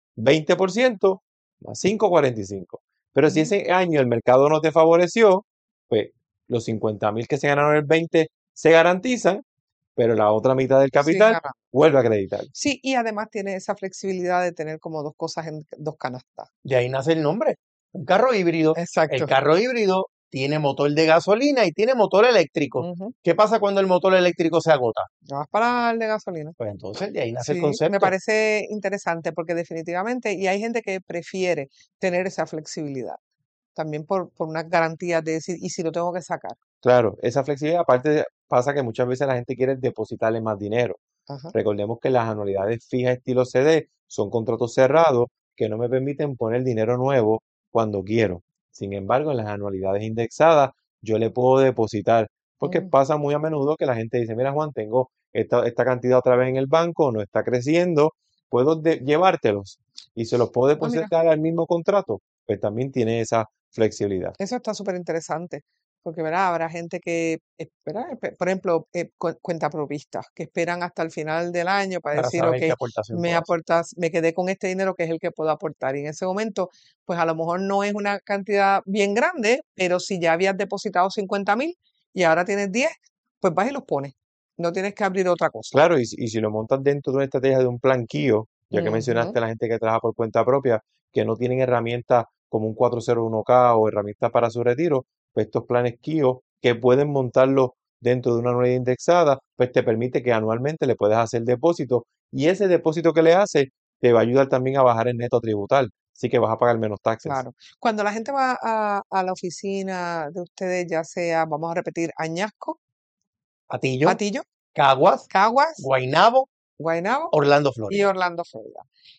[SPEAKER 1] 20% más 5.45. Pero si ese año el mercado no te favoreció, pues los 50,000 que se ganaron el 20 se garantizan, pero la otra mitad del
[SPEAKER 2] Sí,
[SPEAKER 1] capital
[SPEAKER 2] gana.
[SPEAKER 1] vuelve a acreditar.
[SPEAKER 2] Sí, y además tiene esa flexibilidad de tener como dos cosas en dos canastas.
[SPEAKER 3] De ahí nace el nombre. Un carro híbrido. El
[SPEAKER 2] Exacto.
[SPEAKER 3] carro híbrido tiene motor de gasolina y tiene motor eléctrico.
[SPEAKER 2] Ujú.
[SPEAKER 3] ¿Qué pasa cuando el motor eléctrico se agota?
[SPEAKER 2] Ya vas para el de gasolina.
[SPEAKER 3] Pues entonces de ahí nace el
[SPEAKER 2] Sí, me
[SPEAKER 3] concepto.
[SPEAKER 2] parece interesante porque definitivamente, y hay gente que prefiere tener esa flexibilidad, también por unas garantías de decir, ¿y si lo tengo que sacar?
[SPEAKER 1] Claro, esa flexibilidad aparte pasa que muchas veces la gente quiere depositarle más dinero.
[SPEAKER 2] Ajá.
[SPEAKER 1] Recordemos que las anualidades fijas estilo CD son contratos cerrados que no me permiten poner dinero nuevo cuando quiero. Sin embargo, en las anualidades indexadas yo le puedo depositar, porque
[SPEAKER 2] Mm.
[SPEAKER 1] pasa muy a menudo que la gente dice, mira Juan, tengo esta cantidad otra vez en el banco, no está creciendo, puedo llevártelos y se los puedo
[SPEAKER 2] Ah, mira,
[SPEAKER 1] depositar al mismo contrato. Pues también tiene esa flexibilidad.
[SPEAKER 2] eso está súper interesante, porque ¿verdad? Habrá gente que, ¿verdad? Por ejemplo, cuentapropistas, que esperan hasta el final del año para
[SPEAKER 3] Para
[SPEAKER 2] decir,
[SPEAKER 3] saber qué
[SPEAKER 2] ok,
[SPEAKER 3] aportación
[SPEAKER 2] me
[SPEAKER 3] puedo hacer.
[SPEAKER 2] aportas, me quedé con este dinero que es el que puedo aportar. Y en ese momento, pues a lo mejor no es una cantidad bien grande, pero si ya habías depositado 50,000 y ahora tienes 10, pues vas y los pones. No tienes que abrir otra cosa.
[SPEAKER 1] Claro, y si lo montas dentro de una estrategia de un plan KIO, ya que
[SPEAKER 2] Ujú.
[SPEAKER 1] mencionaste a la gente que trabaja por cuenta propia, que no tienen herramientas como un 401k o herramientas para su retiro, pues estos planes KIO que pueden montarlo dentro de una anualidad indexada, pues te permite que anualmente le puedas hacer depósito y ese depósito que le hace te va a ayudar también a bajar el neto tributal, así que vas a pagar menos taxes.
[SPEAKER 2] Claro. Cuando la gente va a la oficina de ustedes, ya sea, vamos a repetir, Añasco,
[SPEAKER 3] Atillo,
[SPEAKER 2] Atillo,
[SPEAKER 3] Caguas,
[SPEAKER 2] Caguas,
[SPEAKER 3] Guaynabo,
[SPEAKER 2] Guaynabo
[SPEAKER 3] Orlando,
[SPEAKER 2] y
[SPEAKER 3] Florida.
[SPEAKER 2] Orlando, Florida.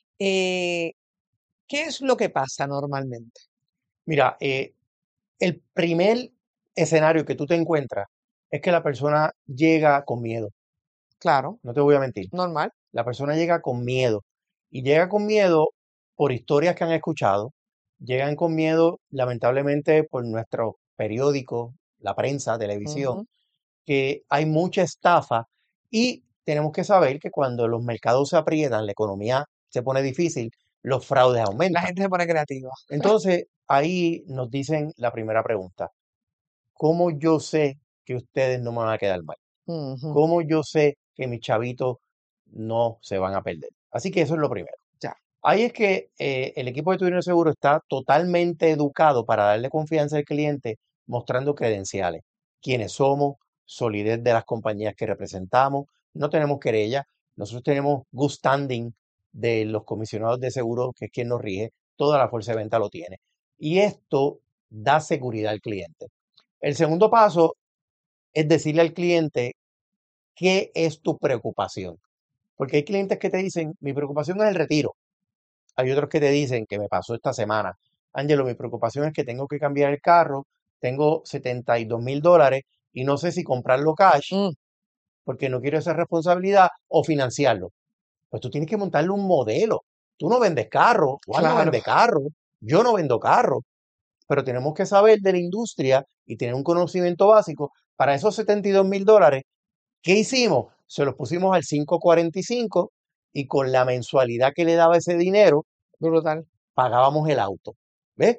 [SPEAKER 2] ¿Qué es lo que pasa normalmente?
[SPEAKER 3] Mira, el primer escenario que tú te encuentras es que la persona llega con miedo.
[SPEAKER 2] Claro,
[SPEAKER 3] No te voy a mentir.
[SPEAKER 2] normal.
[SPEAKER 3] La persona llega con miedo Y llega con miedo por historias que han escuchado, llegan con miedo, lamentablemente, por nuestros periódicos, la prensa, televisión,
[SPEAKER 2] Ujú.
[SPEAKER 3] que hay mucha estafa y tenemos que saber que cuando los mercados se aprietan, la economía se pone difícil, los fraudes
[SPEAKER 2] La
[SPEAKER 3] aumentan.
[SPEAKER 2] gente se pone creativa.
[SPEAKER 3] Entonces, ahí nos dicen la primera pregunta: ¿cómo yo sé que ustedes no me van a quedar mal?
[SPEAKER 2] Ujú.
[SPEAKER 3] ¿Cómo yo sé que mis chavitos no se van a perder? Así que eso es lo primero.
[SPEAKER 2] Ya.
[SPEAKER 3] Ahí es que el equipo de Tu Dinero Seguro está totalmente educado para darle confianza al cliente, mostrando credenciales, quiénes somos, solidez de las compañías que representamos, no tenemos querella, nosotros tenemos good standing de los comisionados de seguro, que es quien nos rige, toda la fuerza de venta lo tiene. Y esto da seguridad al cliente. El segundo paso es decirle al cliente qué es tu preocupación. Porque hay clientes que te dicen, mi preocupación es el retiro. Hay otros que te dicen, que me pasó esta semana: Ángelo, mi preocupación es que tengo que cambiar el carro, tengo $72,000 y no sé si comprarlo cash
[SPEAKER 2] Mm,
[SPEAKER 3] porque no quiero esa responsabilidad o financiarlo. Pues tú tienes que montarle un modelo. Tú no vendes carro, Juan no
[SPEAKER 2] claro.
[SPEAKER 3] vende carro, yo no vendo carro, pero tenemos que saber de la industria y tener un conocimiento básico. Para esos $72,000, ¿qué hicimos? Se los pusimos al 545 y con la mensualidad que le daba ese dinero,
[SPEAKER 2] Brutal.
[SPEAKER 3] pagábamos el auto. ¿Ves?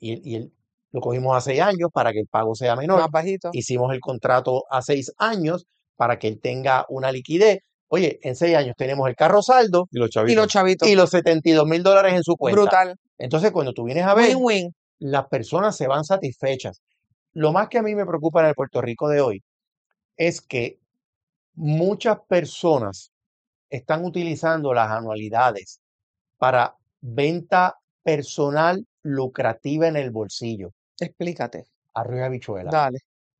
[SPEAKER 3] Lo cogimos a 6 años para que el pago sea menor.
[SPEAKER 2] Más bajito.
[SPEAKER 3] Hicimos el contrato a 6 años para que él tenga una liquidez. Oye, en 6 años tenemos el carro saldo
[SPEAKER 1] Y los
[SPEAKER 2] Y los
[SPEAKER 1] chavitos.
[SPEAKER 2] chavitos.
[SPEAKER 3] y los $72,000 en su cuenta.
[SPEAKER 2] Brutal.
[SPEAKER 3] Entonces, cuando tú vienes a ver,
[SPEAKER 2] Win-win.
[SPEAKER 3] las personas se van satisfechas. Lo más que a mí me preocupa en el Puerto Rico de hoy es que muchas personas están utilizando las anualidades para venta personal lucrativa en el bolsillo.
[SPEAKER 2] Explícate.
[SPEAKER 3] Arroz y habichuela.
[SPEAKER 2] Dale.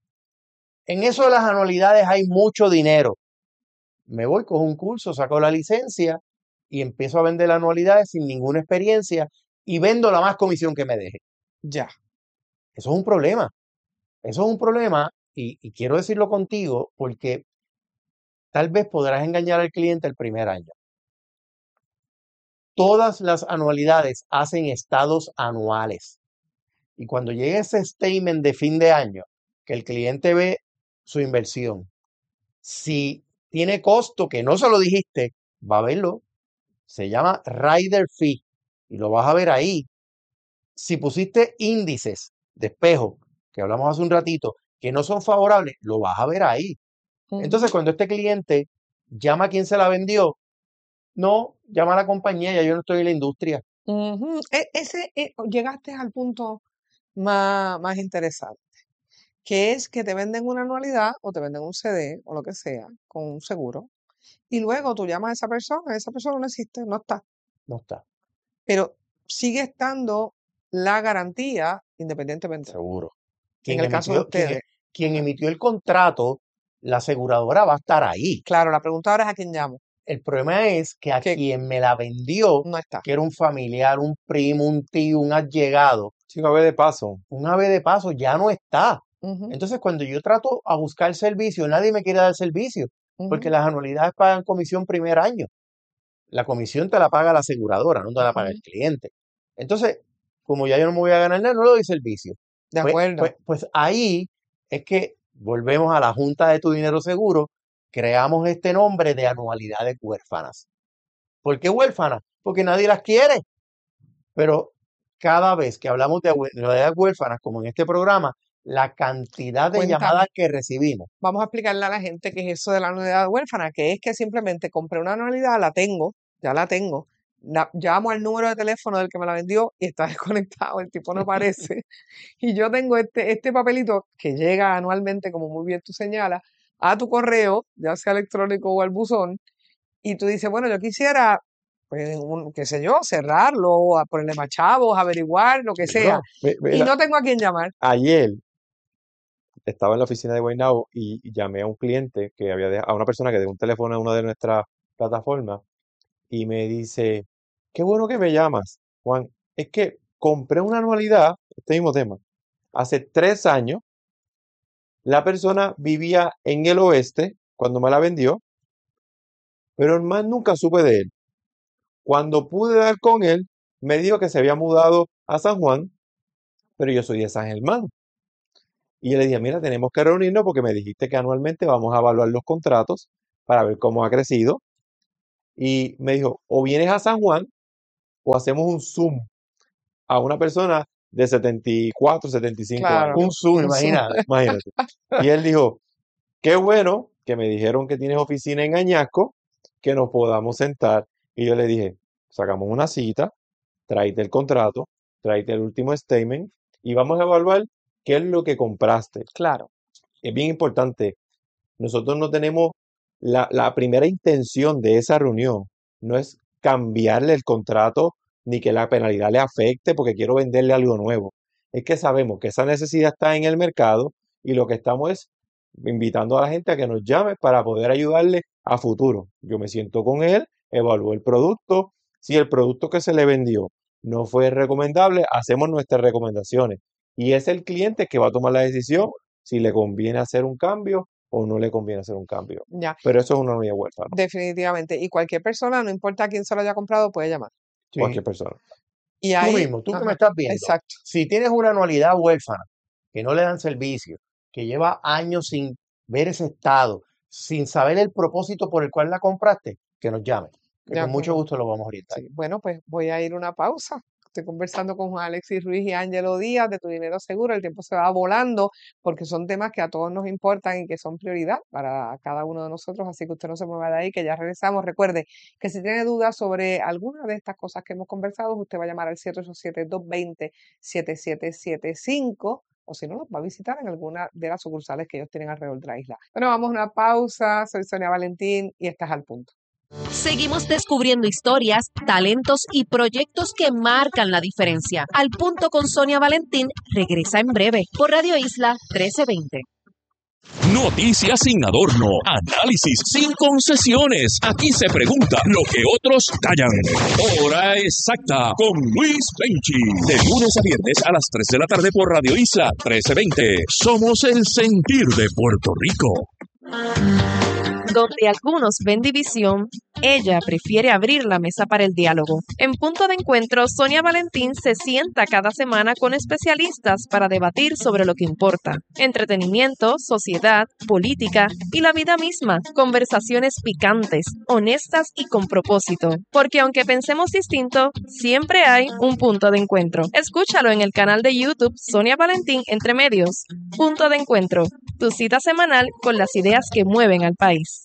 [SPEAKER 3] En eso de las anualidades hay mucho dinero. Me voy, cojo un curso, saco la licencia y empiezo a vender anualidades sin ninguna experiencia y vendo la más comisión que me deje.
[SPEAKER 2] Ya.
[SPEAKER 3] Eso es un problema. Eso es un problema y quiero decirlo contigo porque tal vez podrás engañar al cliente el primer año. Todas las anualidades hacen estados anuales. Y cuando llegue ese statement de fin de año, que el cliente ve su inversión, si tiene costo que no se lo dijiste, va a verlo. Se llama Rider Fee y lo vas a ver ahí. Si pusiste índices de espejo, que hablamos hace un ratito, que no son favorables, lo vas a ver ahí. Entonces, cuando este cliente llama a quien se la vendió, no, llama a la compañía, ya yo no estoy en la industria.
[SPEAKER 2] Ujú. Llegaste al punto más interesante, que es que te venden una anualidad o te venden un CD o lo que sea con un seguro y luego tú llamas a esa persona no existe, no está,
[SPEAKER 3] No está,
[SPEAKER 2] pero sigue estando la garantía independientemente.
[SPEAKER 3] seguro.
[SPEAKER 2] En el caso de ustedes.
[SPEAKER 3] Quien
[SPEAKER 2] Ajá.
[SPEAKER 3] emitió el contrato, la aseguradora va a estar ahí.
[SPEAKER 2] Claro, la pregunta ahora es a quién llamo,
[SPEAKER 3] El problema es que a
[SPEAKER 2] que
[SPEAKER 3] quien me la vendió,
[SPEAKER 2] no está.
[SPEAKER 3] que era un familiar, un primo, un tío, un allegado,
[SPEAKER 1] Chico, a ver de paso.
[SPEAKER 3] una vez de paso ya no está.
[SPEAKER 2] Ujú,
[SPEAKER 3] Entonces, cuando yo trato a buscar servicio, nadie me quiere dar servicio, porque
[SPEAKER 2] ujú,
[SPEAKER 3] las anualidades pagan comisión primer año. La comisión te la paga la aseguradora, no te la paga el
[SPEAKER 2] ujú.
[SPEAKER 3] cliente. Entonces, como ya yo no me voy a ganar nada, no le doy servicio.
[SPEAKER 2] De
[SPEAKER 3] Pues,
[SPEAKER 2] acuerdo.
[SPEAKER 3] pues ahí es que volvemos a la Junta de Tu Dinero Seguro, creamos este nombre de anualidades huérfanas. ¿Por qué huérfanas? Porque nadie las quiere. Pero cada vez que hablamos de anualidades huérfanas, como en este programa, la cantidad de
[SPEAKER 2] Cuéntame.
[SPEAKER 3] llamadas que recibimos,
[SPEAKER 2] Vamos a explicarle a la gente qué es eso de la anualidad huérfana, que es que simplemente compré una anualidad, la tengo, ya la tengo, llamo al número de teléfono del que me la vendió y está desconectado, el tipo no aparece. Y yo tengo este papelito que llega anualmente, como muy bien tú señalas, a tu correo, ya sea electrónico o al buzón, y tú dices, bueno, yo quisiera, pues, qué sé yo, cerrarlo, a ponerle más chavos, averiguar, lo que sea,
[SPEAKER 3] seguro,
[SPEAKER 2] y no tengo a quién llamar.
[SPEAKER 1] Ayer estaba en la oficina de Guaynabo y llamé a un cliente que a una persona que dejó un teléfono en una de nuestras plataformas y me dice, qué bueno que me llamas, Juan. Es que compré una anualidad, este mismo tema, hace 3 años. La persona vivía en el oeste cuando me la vendió, pero más nunca supe de él. Cuando pude dar con él, me dijo que se había mudado a San Juan, pero yo soy de San Germán. Y yo le dije, mira, tenemos que reunirnos porque me dijiste que anualmente vamos a evaluar los contratos para ver cómo ha crecido. Y me dijo, o vienes a San Juan o hacemos un Zoom a una persona de 74, 75
[SPEAKER 2] Claro,
[SPEAKER 1] años.
[SPEAKER 3] Un Zoom,
[SPEAKER 2] un Zoom.
[SPEAKER 3] imagínate.
[SPEAKER 1] Imagínate. Y él dijo, qué bueno que me dijeron que tienes oficina en Añasco, que nos podamos sentar. Y yo le dije, sacamos una cita, tráete el contrato, tráete el último statement y vamos a evaluar qué es lo que compraste.
[SPEAKER 2] Claro,
[SPEAKER 1] Es bien importante. Nosotros no tenemos la primera intención de esa reunión, no es cambiarle el contrato ni que la penalidad le afecte porque quiero venderle algo nuevo. Es que sabemos que esa necesidad está en el mercado y lo que estamos es invitando a la gente a que nos llame para poder ayudarle a futuro. Yo me siento con él, evalúo el producto. Si el producto que se le vendió no fue recomendable, hacemos nuestras recomendaciones. Y es el cliente que va a tomar la decisión si le conviene hacer un cambio o no le conviene hacer un cambio.
[SPEAKER 2] ya,
[SPEAKER 1] Pero eso es una unidad huérfana,
[SPEAKER 2] definitivamente. Y cualquier persona, no importa quién se lo haya comprado, puede llamar.
[SPEAKER 3] Sí.
[SPEAKER 1] cualquier persona.
[SPEAKER 2] Y
[SPEAKER 3] Tú
[SPEAKER 2] ahí,
[SPEAKER 3] mismo, tú que me
[SPEAKER 2] ajá,
[SPEAKER 3] estás viendo,
[SPEAKER 2] exacto.
[SPEAKER 3] si tienes una anualidad huérfana, que no le dan servicio, que lleva años sin ver ese estado, sin saber el propósito por el cual la compraste, que nos llame, que
[SPEAKER 2] De
[SPEAKER 3] con mucho
[SPEAKER 2] acuerdo.
[SPEAKER 3] gusto lo vamos a orientar.
[SPEAKER 2] Sí, bueno, pues voy a ir a una pausa. Estoy conversando con Juan Alexis Ruiz y Ángelo Díaz de Tu Dinero Seguro. El tiempo se va volando porque son temas que a todos nos importan y que son prioridad para cada uno de nosotros. Así que usted no se mueva de ahí, que ya regresamos. Recuerde que si tiene dudas sobre alguna de estas cosas que hemos conversado, usted va a llamar al 787-220-7775 o si no, los va a visitar en alguna de las sucursales que ellos tienen alrededor de la isla. Bueno, vamos a una pausa. Soy Sonia Valentín y estás al punto.
[SPEAKER 4] Seguimos descubriendo historias, talentos y proyectos que marcan la diferencia. Al punto con Sonia Valentín regresa en breve por Radio Isla 1320.
[SPEAKER 6] Noticias sin adorno, análisis sin concesiones. Aquí se pregunta lo que otros callan. Hora exacta con Luis Penchi. De lunes a viernes a las 3 de la tarde por Radio Isla 1320. Somos el sentir de Puerto Rico.
[SPEAKER 4] Donde algunos ven división, ella prefiere abrir la mesa para el diálogo. En Punto de Encuentro, Sonia Valentín se sienta cada semana con especialistas para debatir sobre lo que importa. Entretenimiento, sociedad, política y la vida misma. Conversaciones picantes, honestas y con propósito. Porque aunque pensemos distinto, siempre hay un punto de encuentro. Escúchalo en el canal de YouTube Sonia Valentín Entre Medios. Punto de Encuentro, tu cita semanal con las ideas que mueven al país.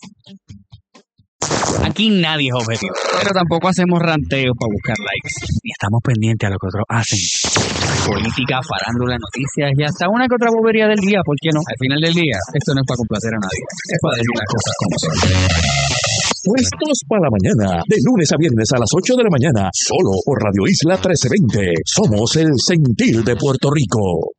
[SPEAKER 5] Aquí nadie es objetivo, pero tampoco hacemos ranteos para buscar likes, ni estamos pendientes a lo que otros hacen. Política, farándula, noticias y hasta una que otra bobería del día, ¿por qué no? Al final del día, esto no es para complacer a nadie, es para decir las cosas como son.
[SPEAKER 6] Puestos para la mañana, de lunes a viernes a las 8 de la mañana, solo por Radio Isla 1320. Somos el sentir de Puerto Rico.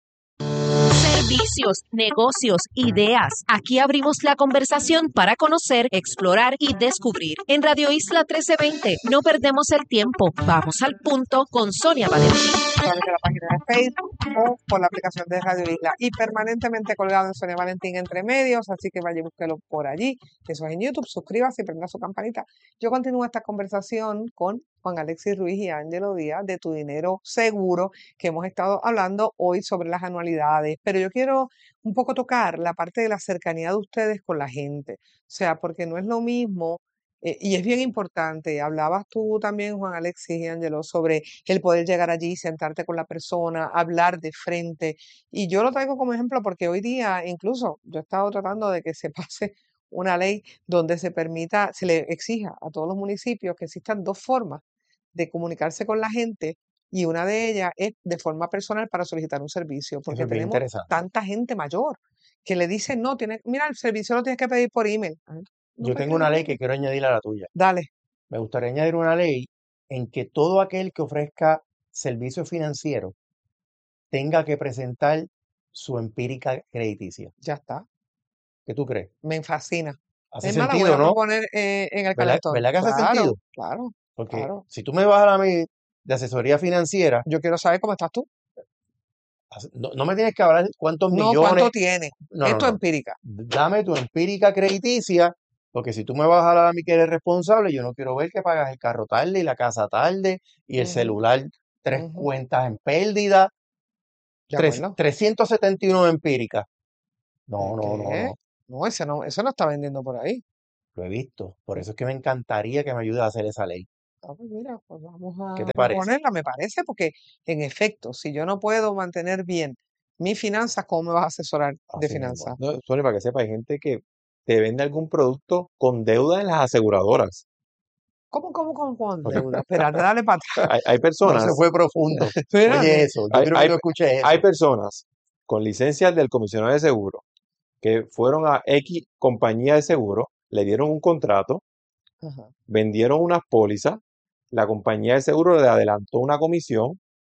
[SPEAKER 4] Servicios, negocios, ideas. Aquí abrimos la conversación para conocer, explorar y descubrir. En Radio Isla 1320 no perdemos el tiempo. Vamos al punto con Sonia Valentín.
[SPEAKER 2] A través de la página de Facebook o por la aplicación de Radio Isla y permanentemente colgado en Sonia Valentín Entre Medios, así que vaya y búsquelo por allí. Eso es en YouTube, suscríbase y prenda su campanita. Yo continúo esta conversación con Juan Alexis Ruiz y Ángelo Díaz de Tu Dinero Seguro, que hemos estado hablando hoy sobre las anualidades, pero yo quiero un poco tocar la parte de la cercanía de ustedes con la gente, o sea, porque no es lo mismo. Y es bien importante, hablabas tú también, Juan Alexis y Ángelo, sobre el poder llegar allí, sentarte con la persona, hablar de frente. Y yo lo traigo como ejemplo porque hoy día, incluso, yo he estado tratando de que se pase una ley donde se permita, se le exija a todos los municipios que existan dos formas de comunicarse con la gente y una de ellas es de forma personal para solicitar un servicio,
[SPEAKER 3] Eso
[SPEAKER 2] porque
[SPEAKER 3] es bien
[SPEAKER 2] tenemos
[SPEAKER 3] interesante.
[SPEAKER 2] tanta gente mayor que le dicen, no, mira, el servicio lo tienes que pedir por email. Ah, no,
[SPEAKER 3] Yo
[SPEAKER 2] pues
[SPEAKER 3] tengo una ley que quiero añadir a la tuya.
[SPEAKER 2] dale.
[SPEAKER 3] Me gustaría añadir una ley en que todo aquel que ofrezca servicio financiero tenga que presentar su empírica crediticia.
[SPEAKER 2] Ya está,
[SPEAKER 3] ¿Qué tú crees?
[SPEAKER 2] me fascina.
[SPEAKER 3] ¿Hace
[SPEAKER 2] Es más, la voy
[SPEAKER 3] sentido,
[SPEAKER 2] a
[SPEAKER 3] no?
[SPEAKER 2] poner en el
[SPEAKER 3] ¿Verdad,
[SPEAKER 2] calentón.
[SPEAKER 3] verdad que hace
[SPEAKER 2] Claro,
[SPEAKER 3] sentido?
[SPEAKER 2] claro,
[SPEAKER 3] Porque
[SPEAKER 2] claro.
[SPEAKER 3] si tú me vas a la mí de asesoría financiera,
[SPEAKER 2] Yo quiero saber cómo estás tú.
[SPEAKER 3] no me tienes que hablar cuántos
[SPEAKER 2] No,
[SPEAKER 3] millones.
[SPEAKER 2] ¿cuánto tienes?
[SPEAKER 3] No,
[SPEAKER 2] Esto
[SPEAKER 3] no,
[SPEAKER 2] es
[SPEAKER 3] no.
[SPEAKER 2] empírica.
[SPEAKER 3] Dame tu empírica crediticia Porque si tú me vas a hablar a mí que eres responsable, yo no quiero ver que pagas el carro tarde y la casa tarde y el
[SPEAKER 2] Ujú,
[SPEAKER 3] celular, 3
[SPEAKER 2] ujú.
[SPEAKER 3] cuentas en pérdida,
[SPEAKER 2] De acuerdo.
[SPEAKER 3] 371 empíricas. No, no, no,
[SPEAKER 2] ¿Qué?
[SPEAKER 3] no.
[SPEAKER 2] No, eso no está vendiendo por ahí.
[SPEAKER 3] Lo he visto. Por eso es que me encantaría que me ayudes a hacer esa ley.
[SPEAKER 2] Ah, pues mira, pues vamos
[SPEAKER 3] ¿Qué
[SPEAKER 2] a
[SPEAKER 3] te parece?
[SPEAKER 2] proponerla, me parece, porque en efecto, si yo no puedo mantener bien mis finanzas, ¿cómo me vas a asesorar de
[SPEAKER 3] Así mismo
[SPEAKER 2] finanzas?
[SPEAKER 3] es.
[SPEAKER 1] No, Sony, para que sepa, hay gente que te vende algún producto con deuda en las aseguradoras.
[SPEAKER 2] ¿Cómo con deuda? Espérate, dale para atrás.
[SPEAKER 1] Hay
[SPEAKER 3] No se
[SPEAKER 1] personas,
[SPEAKER 3] fue profundo. Oye
[SPEAKER 2] Espérate.
[SPEAKER 3] eso, yo
[SPEAKER 1] hay,
[SPEAKER 3] creo que
[SPEAKER 1] hay,
[SPEAKER 3] no escuché
[SPEAKER 1] hay
[SPEAKER 3] eso.
[SPEAKER 1] personas con licencias del comisionado de seguro que fueron a X compañía de seguro, le dieron un contrato,
[SPEAKER 2] Ajá.
[SPEAKER 1] vendieron unas pólizas, la compañía de seguro le adelantó una comisión,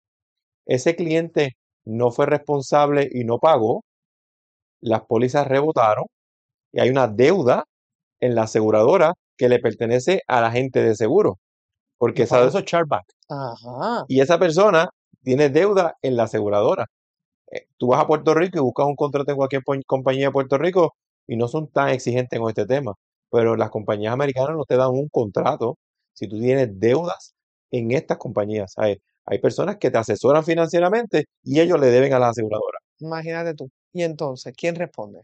[SPEAKER 1] ese cliente no fue responsable y no pagó, las pólizas rebotaron y hay una deuda en la aseguradora que le pertenece al agente de seguro, porque
[SPEAKER 3] Los famosos chargeback.
[SPEAKER 2] Ajá.
[SPEAKER 1] y esa persona tiene deuda en la aseguradora. Tú vas a Puerto Rico y buscas un contrato en cualquier compañía de Puerto Rico y no son tan exigentes con este tema, pero las compañías americanas no te dan un contrato si tú tienes deudas en estas compañías. Hay personas que te asesoran financieramente y ellos le deben a la aseguradora.
[SPEAKER 2] Imagínate tú. Y entonces, ¿quién responde?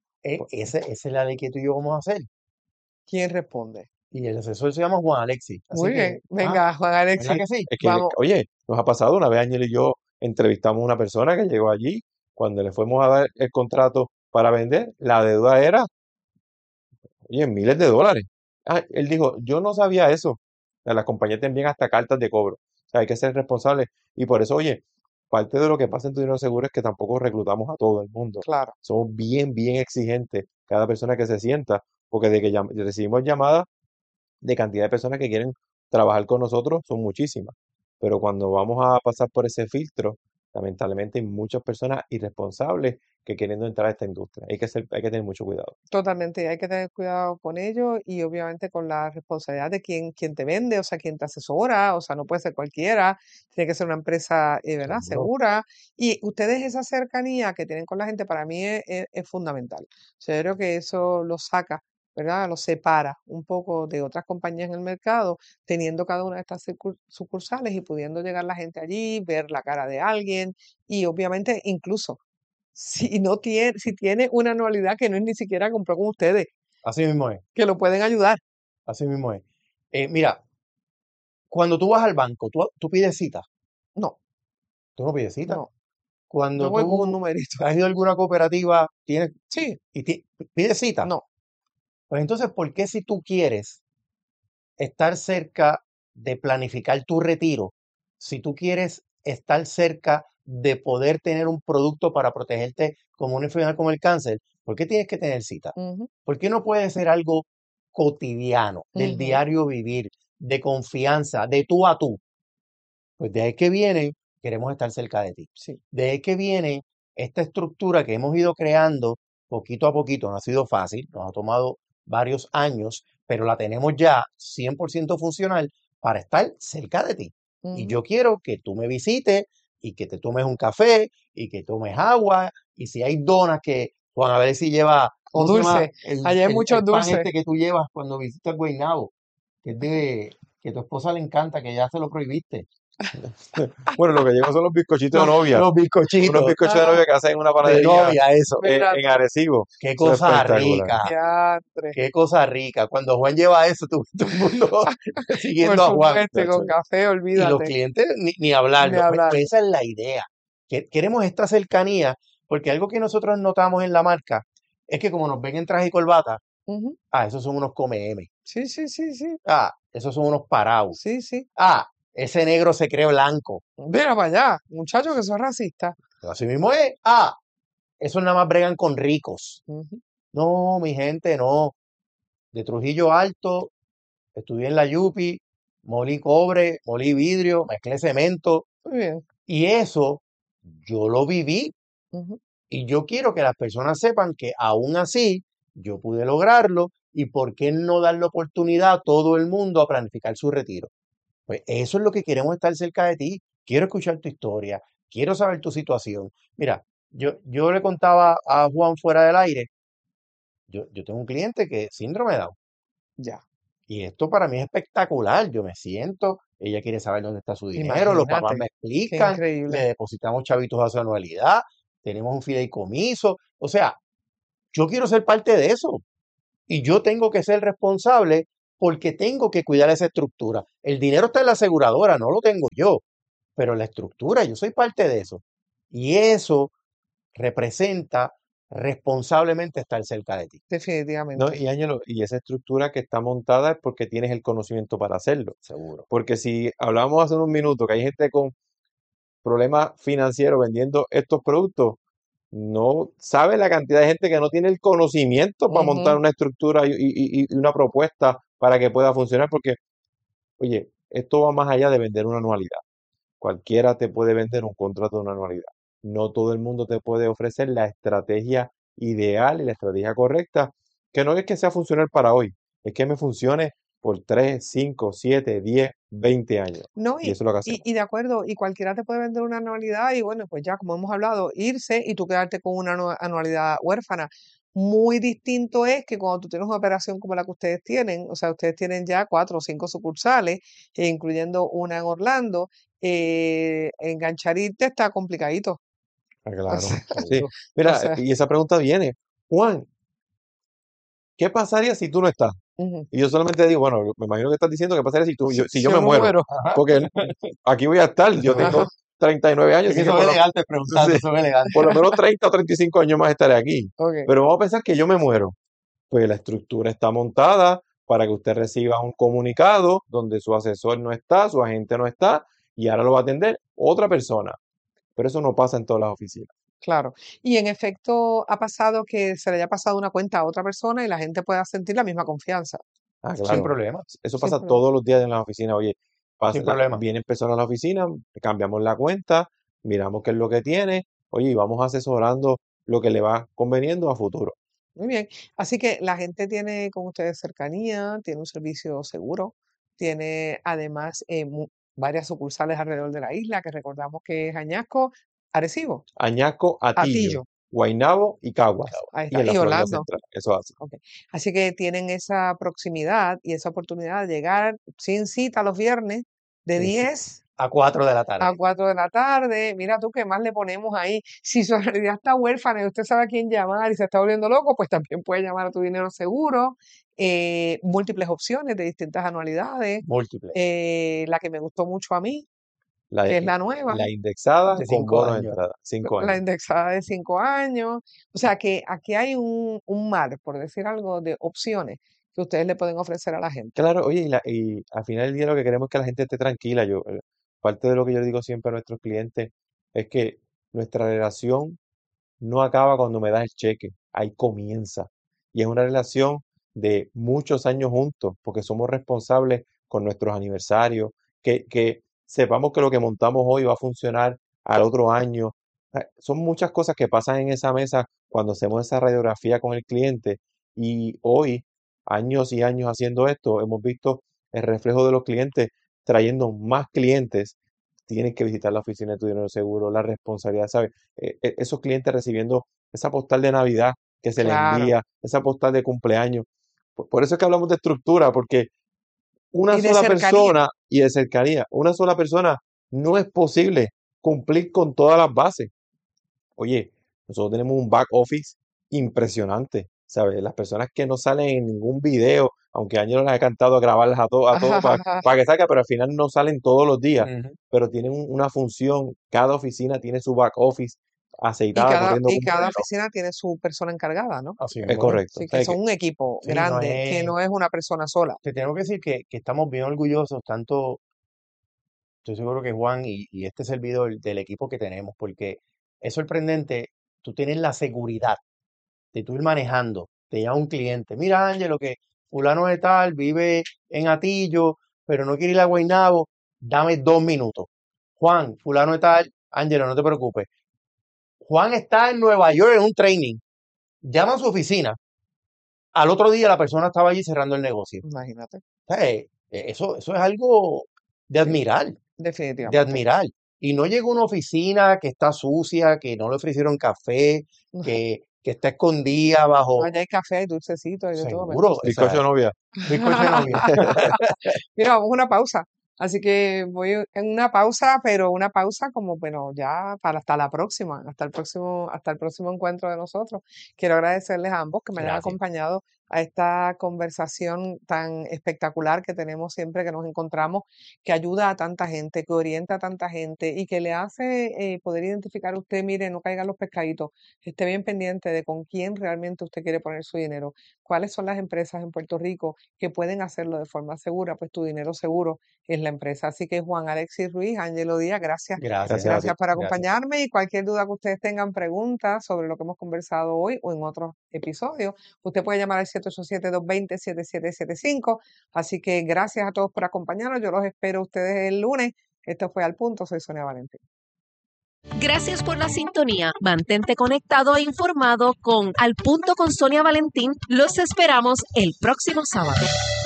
[SPEAKER 3] Esa es la ley que tú y yo vamos a hacer.
[SPEAKER 2] ¿Quién responde?
[SPEAKER 3] Y el asesor se llama Juan Alexis. Así
[SPEAKER 2] Muy bien.
[SPEAKER 3] que,
[SPEAKER 2] Venga, Juan
[SPEAKER 3] ¿verdad
[SPEAKER 2] Alexis,
[SPEAKER 3] que sí?
[SPEAKER 1] Es que,
[SPEAKER 2] vamos.
[SPEAKER 1] oye, nos ha pasado una vez, Ángel y yo entrevistamos a una persona que llegó allí, cuando le fuimos a dar el contrato para vender, la deuda era, oye, miles de dólares. Él dijo, yo no sabía eso. Las compañías te envían hasta cartas de cobro. O sea, hay que ser responsable. Y por eso, oye, parte de lo que pasa en tu dinero seguro es que tampoco reclutamos a todo el mundo.
[SPEAKER 2] Claro.
[SPEAKER 1] Somos bien, bien exigentes cada persona que se sienta, porque de que recibimos llamadas de cantidad de personas que quieren trabajar con nosotros son muchísimas. Pero cuando vamos a pasar por ese filtro, lamentablemente hay muchas personas irresponsables que queriendo entrar a esta industria. Hay que tener mucho cuidado.
[SPEAKER 2] Totalmente, hay que tener cuidado con ello y obviamente con la responsabilidad de quien te vende, o sea, quien te asesora, o sea, no puede ser cualquiera, tiene que ser una empresa, ¿verdad?
[SPEAKER 3] Seguro.
[SPEAKER 2] Segura. Y ustedes esa cercanía que tienen con la gente para mí es fundamental. O sea, yo creo que eso lo saca, ¿verdad? Lo separa un poco de otras compañías en el mercado, teniendo cada una de estas sucursales y pudiendo llegar la gente allí, ver la cara de alguien y obviamente incluso si tiene una anualidad que no es ni siquiera compró con ustedes,
[SPEAKER 3] Así mismo es.
[SPEAKER 2] que lo pueden ayudar.
[SPEAKER 3] Así mismo es. Mira, cuando tú vas al banco, tú pides cita.
[SPEAKER 2] No,
[SPEAKER 3] Tú no pides cita.
[SPEAKER 2] no. Yo
[SPEAKER 3] Cuando
[SPEAKER 2] voy con un
[SPEAKER 3] tú
[SPEAKER 2] numerito.
[SPEAKER 3] has ido a alguna cooperativa,
[SPEAKER 2] Sí,
[SPEAKER 3] pides cita.
[SPEAKER 2] no.
[SPEAKER 3] Pues entonces, ¿por qué si tú quieres estar cerca de planificar tu retiro, si tú quieres estar cerca de poder tener un producto para protegerte como una enfermedad como el cáncer, ¿por qué tienes que tener cita?
[SPEAKER 2] Ujú,
[SPEAKER 3] ¿Por qué no puede ser algo cotidiano, del
[SPEAKER 2] ujú,
[SPEAKER 3] diario vivir, de confianza, de tú a tú? Pues de ahí que viene, queremos estar cerca de ti.
[SPEAKER 2] sí.
[SPEAKER 3] De ahí que viene esta estructura que hemos ido creando poquito a poquito. No ha sido fácil, nos ha tomado varios años, pero la tenemos ya 100% funcional para estar cerca de ti. Y
[SPEAKER 2] Ujú.
[SPEAKER 3] yo quiero que tú me visites y que te tomes un café y que tomes agua. Y si hay donas que, Juan, a ver si lleva,
[SPEAKER 2] O
[SPEAKER 3] ¿cómo se llama?
[SPEAKER 2] dulce. Allá hay muchos
[SPEAKER 3] El pan
[SPEAKER 2] dulces.
[SPEAKER 3] este que tú llevas cuando visitas Guaynabo, que es de, que tu esposa le encanta, que ya se lo prohibiste.
[SPEAKER 1] Bueno, lo que llevo son los bizcochitos de novia.
[SPEAKER 3] Los
[SPEAKER 1] Unos
[SPEAKER 3] bizcochitos
[SPEAKER 1] bizcochos de
[SPEAKER 2] Ah,
[SPEAKER 1] novia que hacen en una
[SPEAKER 3] de
[SPEAKER 1] panadería
[SPEAKER 3] novia, eso.
[SPEAKER 1] en
[SPEAKER 2] espérate.
[SPEAKER 1] Arecibo.
[SPEAKER 3] Qué
[SPEAKER 1] Eso es
[SPEAKER 3] cosa
[SPEAKER 1] espectacular.
[SPEAKER 3] rica,
[SPEAKER 2] Diantre.
[SPEAKER 3] qué cosa rica. Cuando Juan lleva eso, todo el mundo
[SPEAKER 2] Por
[SPEAKER 3] siguiendo a Juan.
[SPEAKER 2] supuesto, y con café,
[SPEAKER 3] Y los
[SPEAKER 2] olvídate.
[SPEAKER 3] clientes ni
[SPEAKER 2] Ni
[SPEAKER 3] hablarlo.
[SPEAKER 2] hablar.
[SPEAKER 3] Pues esa es la idea. Queremos esta cercanía, porque algo que nosotros notamos en la marca es que como nos ven en traje y corbata,
[SPEAKER 2] Ujú.
[SPEAKER 3] esos son unos come M.
[SPEAKER 2] Sí, sí, sí, sí.
[SPEAKER 3] Esos son unos parados.
[SPEAKER 2] Sí, sí.
[SPEAKER 3] Ese negro se cree blanco.
[SPEAKER 2] Mira para allá, muchacho que sos racista.
[SPEAKER 3] Pero así mismo es. Esos nada más bregan con ricos.
[SPEAKER 2] Ujú.
[SPEAKER 3] No, mi gente, no. De Trujillo Alto, estudié en la Yupi, molí cobre, molí vidrio, mezclé cemento.
[SPEAKER 2] Muy bien.
[SPEAKER 3] Y eso yo lo viví.
[SPEAKER 2] Ujú.
[SPEAKER 3] Y yo quiero que las personas sepan que aún así yo pude lograrlo. Y por qué no dar la oportunidad a todo el mundo a planificar su retiro. Pues eso es lo que queremos, estar cerca de ti. Quiero escuchar tu historia. Quiero saber tu situación. Mira, yo le contaba a Juan fuera del aire. Yo tengo un cliente que es síndrome de Down.
[SPEAKER 2] Ya,
[SPEAKER 3] Y esto para mí es espectacular. Yo me siento, ella quiere saber dónde está su dinero, los papás
[SPEAKER 2] imagínate,
[SPEAKER 3] me
[SPEAKER 2] qué
[SPEAKER 3] explican, le
[SPEAKER 2] increíble.
[SPEAKER 3] depositamos chavitos a su anualidad, tenemos un fideicomiso. O sea, yo quiero ser parte de eso y yo tengo que ser responsable porque tengo que cuidar esa estructura. El dinero está en la aseguradora, no lo tengo yo, pero la estructura, yo soy parte de eso. Y eso representa responsablemente estar cerca de ti,
[SPEAKER 1] ¿no?
[SPEAKER 2] Definitivamente.
[SPEAKER 1] Y Ángelo, y esa estructura que está montada es porque tienes el conocimiento para hacerlo.
[SPEAKER 3] seguro.
[SPEAKER 1] Porque si hablábamos hace un minuto que hay gente con problemas financieros vendiendo estos productos, no sabe la cantidad de gente que no tiene el conocimiento para montar
[SPEAKER 2] Ujú.
[SPEAKER 1] una estructura y una propuesta para que pueda funcionar. Porque, oye, esto va más allá de vender una anualidad. Cualquiera te puede vender un contrato de una anualidad. No todo el mundo te puede ofrecer la estrategia ideal y la estrategia correcta, que no es que sea funcional para hoy, es que me funcione por 3, 5, 7, 10, 20 años.
[SPEAKER 2] No,
[SPEAKER 1] Y eso es lo que hacemos.
[SPEAKER 2] y de acuerdo, y cualquiera te puede vender una anualidad y bueno, pues ya como hemos hablado, irse y tú quedarte con una anualidad huérfana. Muy distinto es que cuando tú tienes una operación como la que ustedes tienen, o sea, ustedes tienen ya 4 o 5 sucursales, incluyendo una en Orlando, enganchar irte está complicadito.
[SPEAKER 1] Ah,
[SPEAKER 2] O
[SPEAKER 1] claro.
[SPEAKER 2] sea,
[SPEAKER 1] Sí.
[SPEAKER 3] Seguro.
[SPEAKER 2] o
[SPEAKER 1] Mira,
[SPEAKER 2] sea,
[SPEAKER 1] y esa pregunta viene, Juan, ¿qué pasaría si tú no estás?
[SPEAKER 2] ujú.
[SPEAKER 1] Y yo solamente digo, bueno, me imagino que estás diciendo qué pasaría si yo me
[SPEAKER 2] Yo me
[SPEAKER 1] muero,
[SPEAKER 2] muero.
[SPEAKER 3] Ajá.
[SPEAKER 1] porque aquí voy a estar, yo
[SPEAKER 3] Eso es.
[SPEAKER 1] tengo
[SPEAKER 2] Ajá,
[SPEAKER 1] 39 años,
[SPEAKER 3] Es que
[SPEAKER 1] así que
[SPEAKER 3] son elegantes preguntando,
[SPEAKER 1] sí,
[SPEAKER 3] son elegantes.
[SPEAKER 1] por lo menos 30 o 35 años más estaré aquí.
[SPEAKER 2] ok.
[SPEAKER 1] Pero vamos a pensar que yo me muero. Pues la estructura está montada para que usted reciba un comunicado donde su asesor no está, su agente no está, y ahora lo va a atender otra persona. Pero eso no pasa en todas las oficinas.
[SPEAKER 2] Claro. Y en efecto, ha pasado que se le haya pasado una cuenta a otra persona y la gente pueda sentir la misma confianza.
[SPEAKER 1] Ah,
[SPEAKER 3] Sin
[SPEAKER 1] claro.
[SPEAKER 3] problema,
[SPEAKER 1] Eso
[SPEAKER 2] Sin
[SPEAKER 1] pasa
[SPEAKER 2] problema.
[SPEAKER 1] todos los días en las oficinas. Oye,
[SPEAKER 3] sin problema.
[SPEAKER 1] vienen personas a la oficina, cambiamos la cuenta, miramos qué es lo que tiene, oye, y vamos asesorando lo que le va conveniendo a futuro.
[SPEAKER 2] Muy bien. Así que la gente tiene con ustedes cercanía, tiene un servicio seguro, tiene además varias sucursales alrededor de la isla, que recordamos que es Añasco, Arecibo,
[SPEAKER 1] Añasco, Atillo,
[SPEAKER 2] Atillo.
[SPEAKER 1] Guaynabo y Caguas.
[SPEAKER 2] Ahí
[SPEAKER 1] Y
[SPEAKER 2] está.
[SPEAKER 1] en la
[SPEAKER 2] Y
[SPEAKER 1] Florida
[SPEAKER 2] Orlando.
[SPEAKER 1] Central. Eso hace.
[SPEAKER 2] Ok. Así que tienen esa proximidad y esa oportunidad de llegar sin cita los viernes de
[SPEAKER 3] Sin cita.
[SPEAKER 2] 10
[SPEAKER 3] A 4 de la
[SPEAKER 2] a
[SPEAKER 3] tarde.
[SPEAKER 2] 4 de la tarde. Mira tú qué más le ponemos ahí. Si su realidad está huérfana y usted sabe a quién llamar y se está volviendo loco, pues también puede llamar a Tu Dinero Seguro. Múltiples opciones de distintas anualidades.
[SPEAKER 3] Múltiples.
[SPEAKER 2] La que me gustó mucho a mí,
[SPEAKER 1] La,
[SPEAKER 2] que es la nueva,
[SPEAKER 1] la indexada
[SPEAKER 3] De
[SPEAKER 1] con
[SPEAKER 3] 5
[SPEAKER 1] bono de
[SPEAKER 3] años.
[SPEAKER 1] entrada. 5
[SPEAKER 2] la
[SPEAKER 1] años.
[SPEAKER 2] indexada de 5 años. O sea que aquí hay un mar, por decir algo, de opciones que ustedes le pueden ofrecer a la gente.
[SPEAKER 1] Claro, oye, y al final del día lo que queremos es que la gente esté tranquila. Parte de lo que yo le digo siempre a nuestros clientes es que nuestra relación no acaba cuando me das el cheque, ahí comienza. Y es una relación de muchos años juntos, porque somos responsables con nuestros aniversarios, que sepamos que lo que montamos hoy va a funcionar al otro año. Son muchas cosas que pasan en esa mesa cuando hacemos esa radiografía con el cliente. Y hoy, años y años haciendo esto, hemos visto el reflejo de los clientes trayendo más clientes. Tienen que visitar la oficina de Tu Dinero Seguro, la responsabilidad, ¿sabes? Esos clientes recibiendo esa postal de Navidad que se le
[SPEAKER 2] Claro.
[SPEAKER 1] envía, esa postal de cumpleaños. Por eso es que hablamos de estructura, porque una
[SPEAKER 2] Y de
[SPEAKER 1] sola
[SPEAKER 2] cercanía.
[SPEAKER 1] persona y de cercanía, una sola persona no es posible cumplir con todas las bases. Oye, nosotros tenemos un back office impresionante, ¿sabes? Las personas que no salen en ningún video, aunque Ángel las ha cantado a grabarlas a todos para que salga, pero al final no salen todos los días,
[SPEAKER 3] Ujú.
[SPEAKER 1] pero tienen una función, cada oficina tiene su back office
[SPEAKER 2] Y
[SPEAKER 1] aceitada, corriendo como
[SPEAKER 2] cada
[SPEAKER 1] reloj.
[SPEAKER 2] oficina tiene su persona encargada, ¿no?
[SPEAKER 3] Así
[SPEAKER 1] Es
[SPEAKER 3] mismo es.
[SPEAKER 1] correcto.
[SPEAKER 2] Sí,
[SPEAKER 1] O
[SPEAKER 2] que
[SPEAKER 1] sea,
[SPEAKER 2] son un equipo
[SPEAKER 3] Sí, no
[SPEAKER 2] grande, que
[SPEAKER 3] es.
[SPEAKER 2] no es una persona sola.
[SPEAKER 3] Te tengo que decir que estamos bien orgullosos, tanto, estoy seguro que Juan y este servidor del equipo que tenemos, porque es sorprendente, tú tienes la seguridad de tú ir manejando, te llama un cliente, mira Ángelo, que fulano de tal vive en Atillo, pero no quiere ir a Guaynabo, dame 2 minutos. Juan, fulano de tal, Ángelo, no te preocupes. Juan está en Nueva York en un training, llama a su oficina, al otro día la persona estaba allí cerrando el negocio.
[SPEAKER 2] Imagínate.
[SPEAKER 3] O sea, eso es algo de
[SPEAKER 2] Sí,
[SPEAKER 3] admirar, de
[SPEAKER 2] definitivamente.
[SPEAKER 3] admirar. Y no llega a una oficina que está sucia, que no le ofrecieron café, que que está escondida bajo...
[SPEAKER 2] Allá hay café, hay dulcecitos y de todo.
[SPEAKER 3] Seguro,
[SPEAKER 1] Bizcocho de novia.
[SPEAKER 3] bizcocho de novia.
[SPEAKER 2] Mira, vamos a una pausa. Así que voy en una pausa, pero una pausa como, bueno, ya para hasta la próxima, hasta el próximo encuentro de nosotros. Quiero agradecerles a ambos que me hayan
[SPEAKER 3] Gracias.
[SPEAKER 2] acompañado a esta conversación tan espectacular que tenemos siempre que nos encontramos, que ayuda a tanta gente, que orienta a tanta gente y que le hace poder identificar a usted, mire, no caigan los pescaditos, esté bien pendiente de con quién realmente usted quiere poner su dinero, cuáles son las empresas en Puerto Rico que pueden hacerlo de forma segura, pues tu dinero seguro es la empresa. Así que Juan Alexis Ruiz, Ángelo Díaz, gracias.
[SPEAKER 3] Gracias.
[SPEAKER 1] Gracias a ti.
[SPEAKER 2] Gracias por
[SPEAKER 3] Gracias.
[SPEAKER 2] acompañarme y cualquier duda que ustedes tengan, preguntas sobre lo que hemos conversado hoy o en otros episodios, usted puede llamar al 787-220-7775. Así que gracias a todos por acompañarnos. Yo los espero a ustedes el lunes. Esto fue Al Punto. Soy Sonia Valentín.
[SPEAKER 4] Gracias por la sintonía. Mantente conectado e informado con Al Punto con Sonia Valentín. Los esperamos el próximo sábado.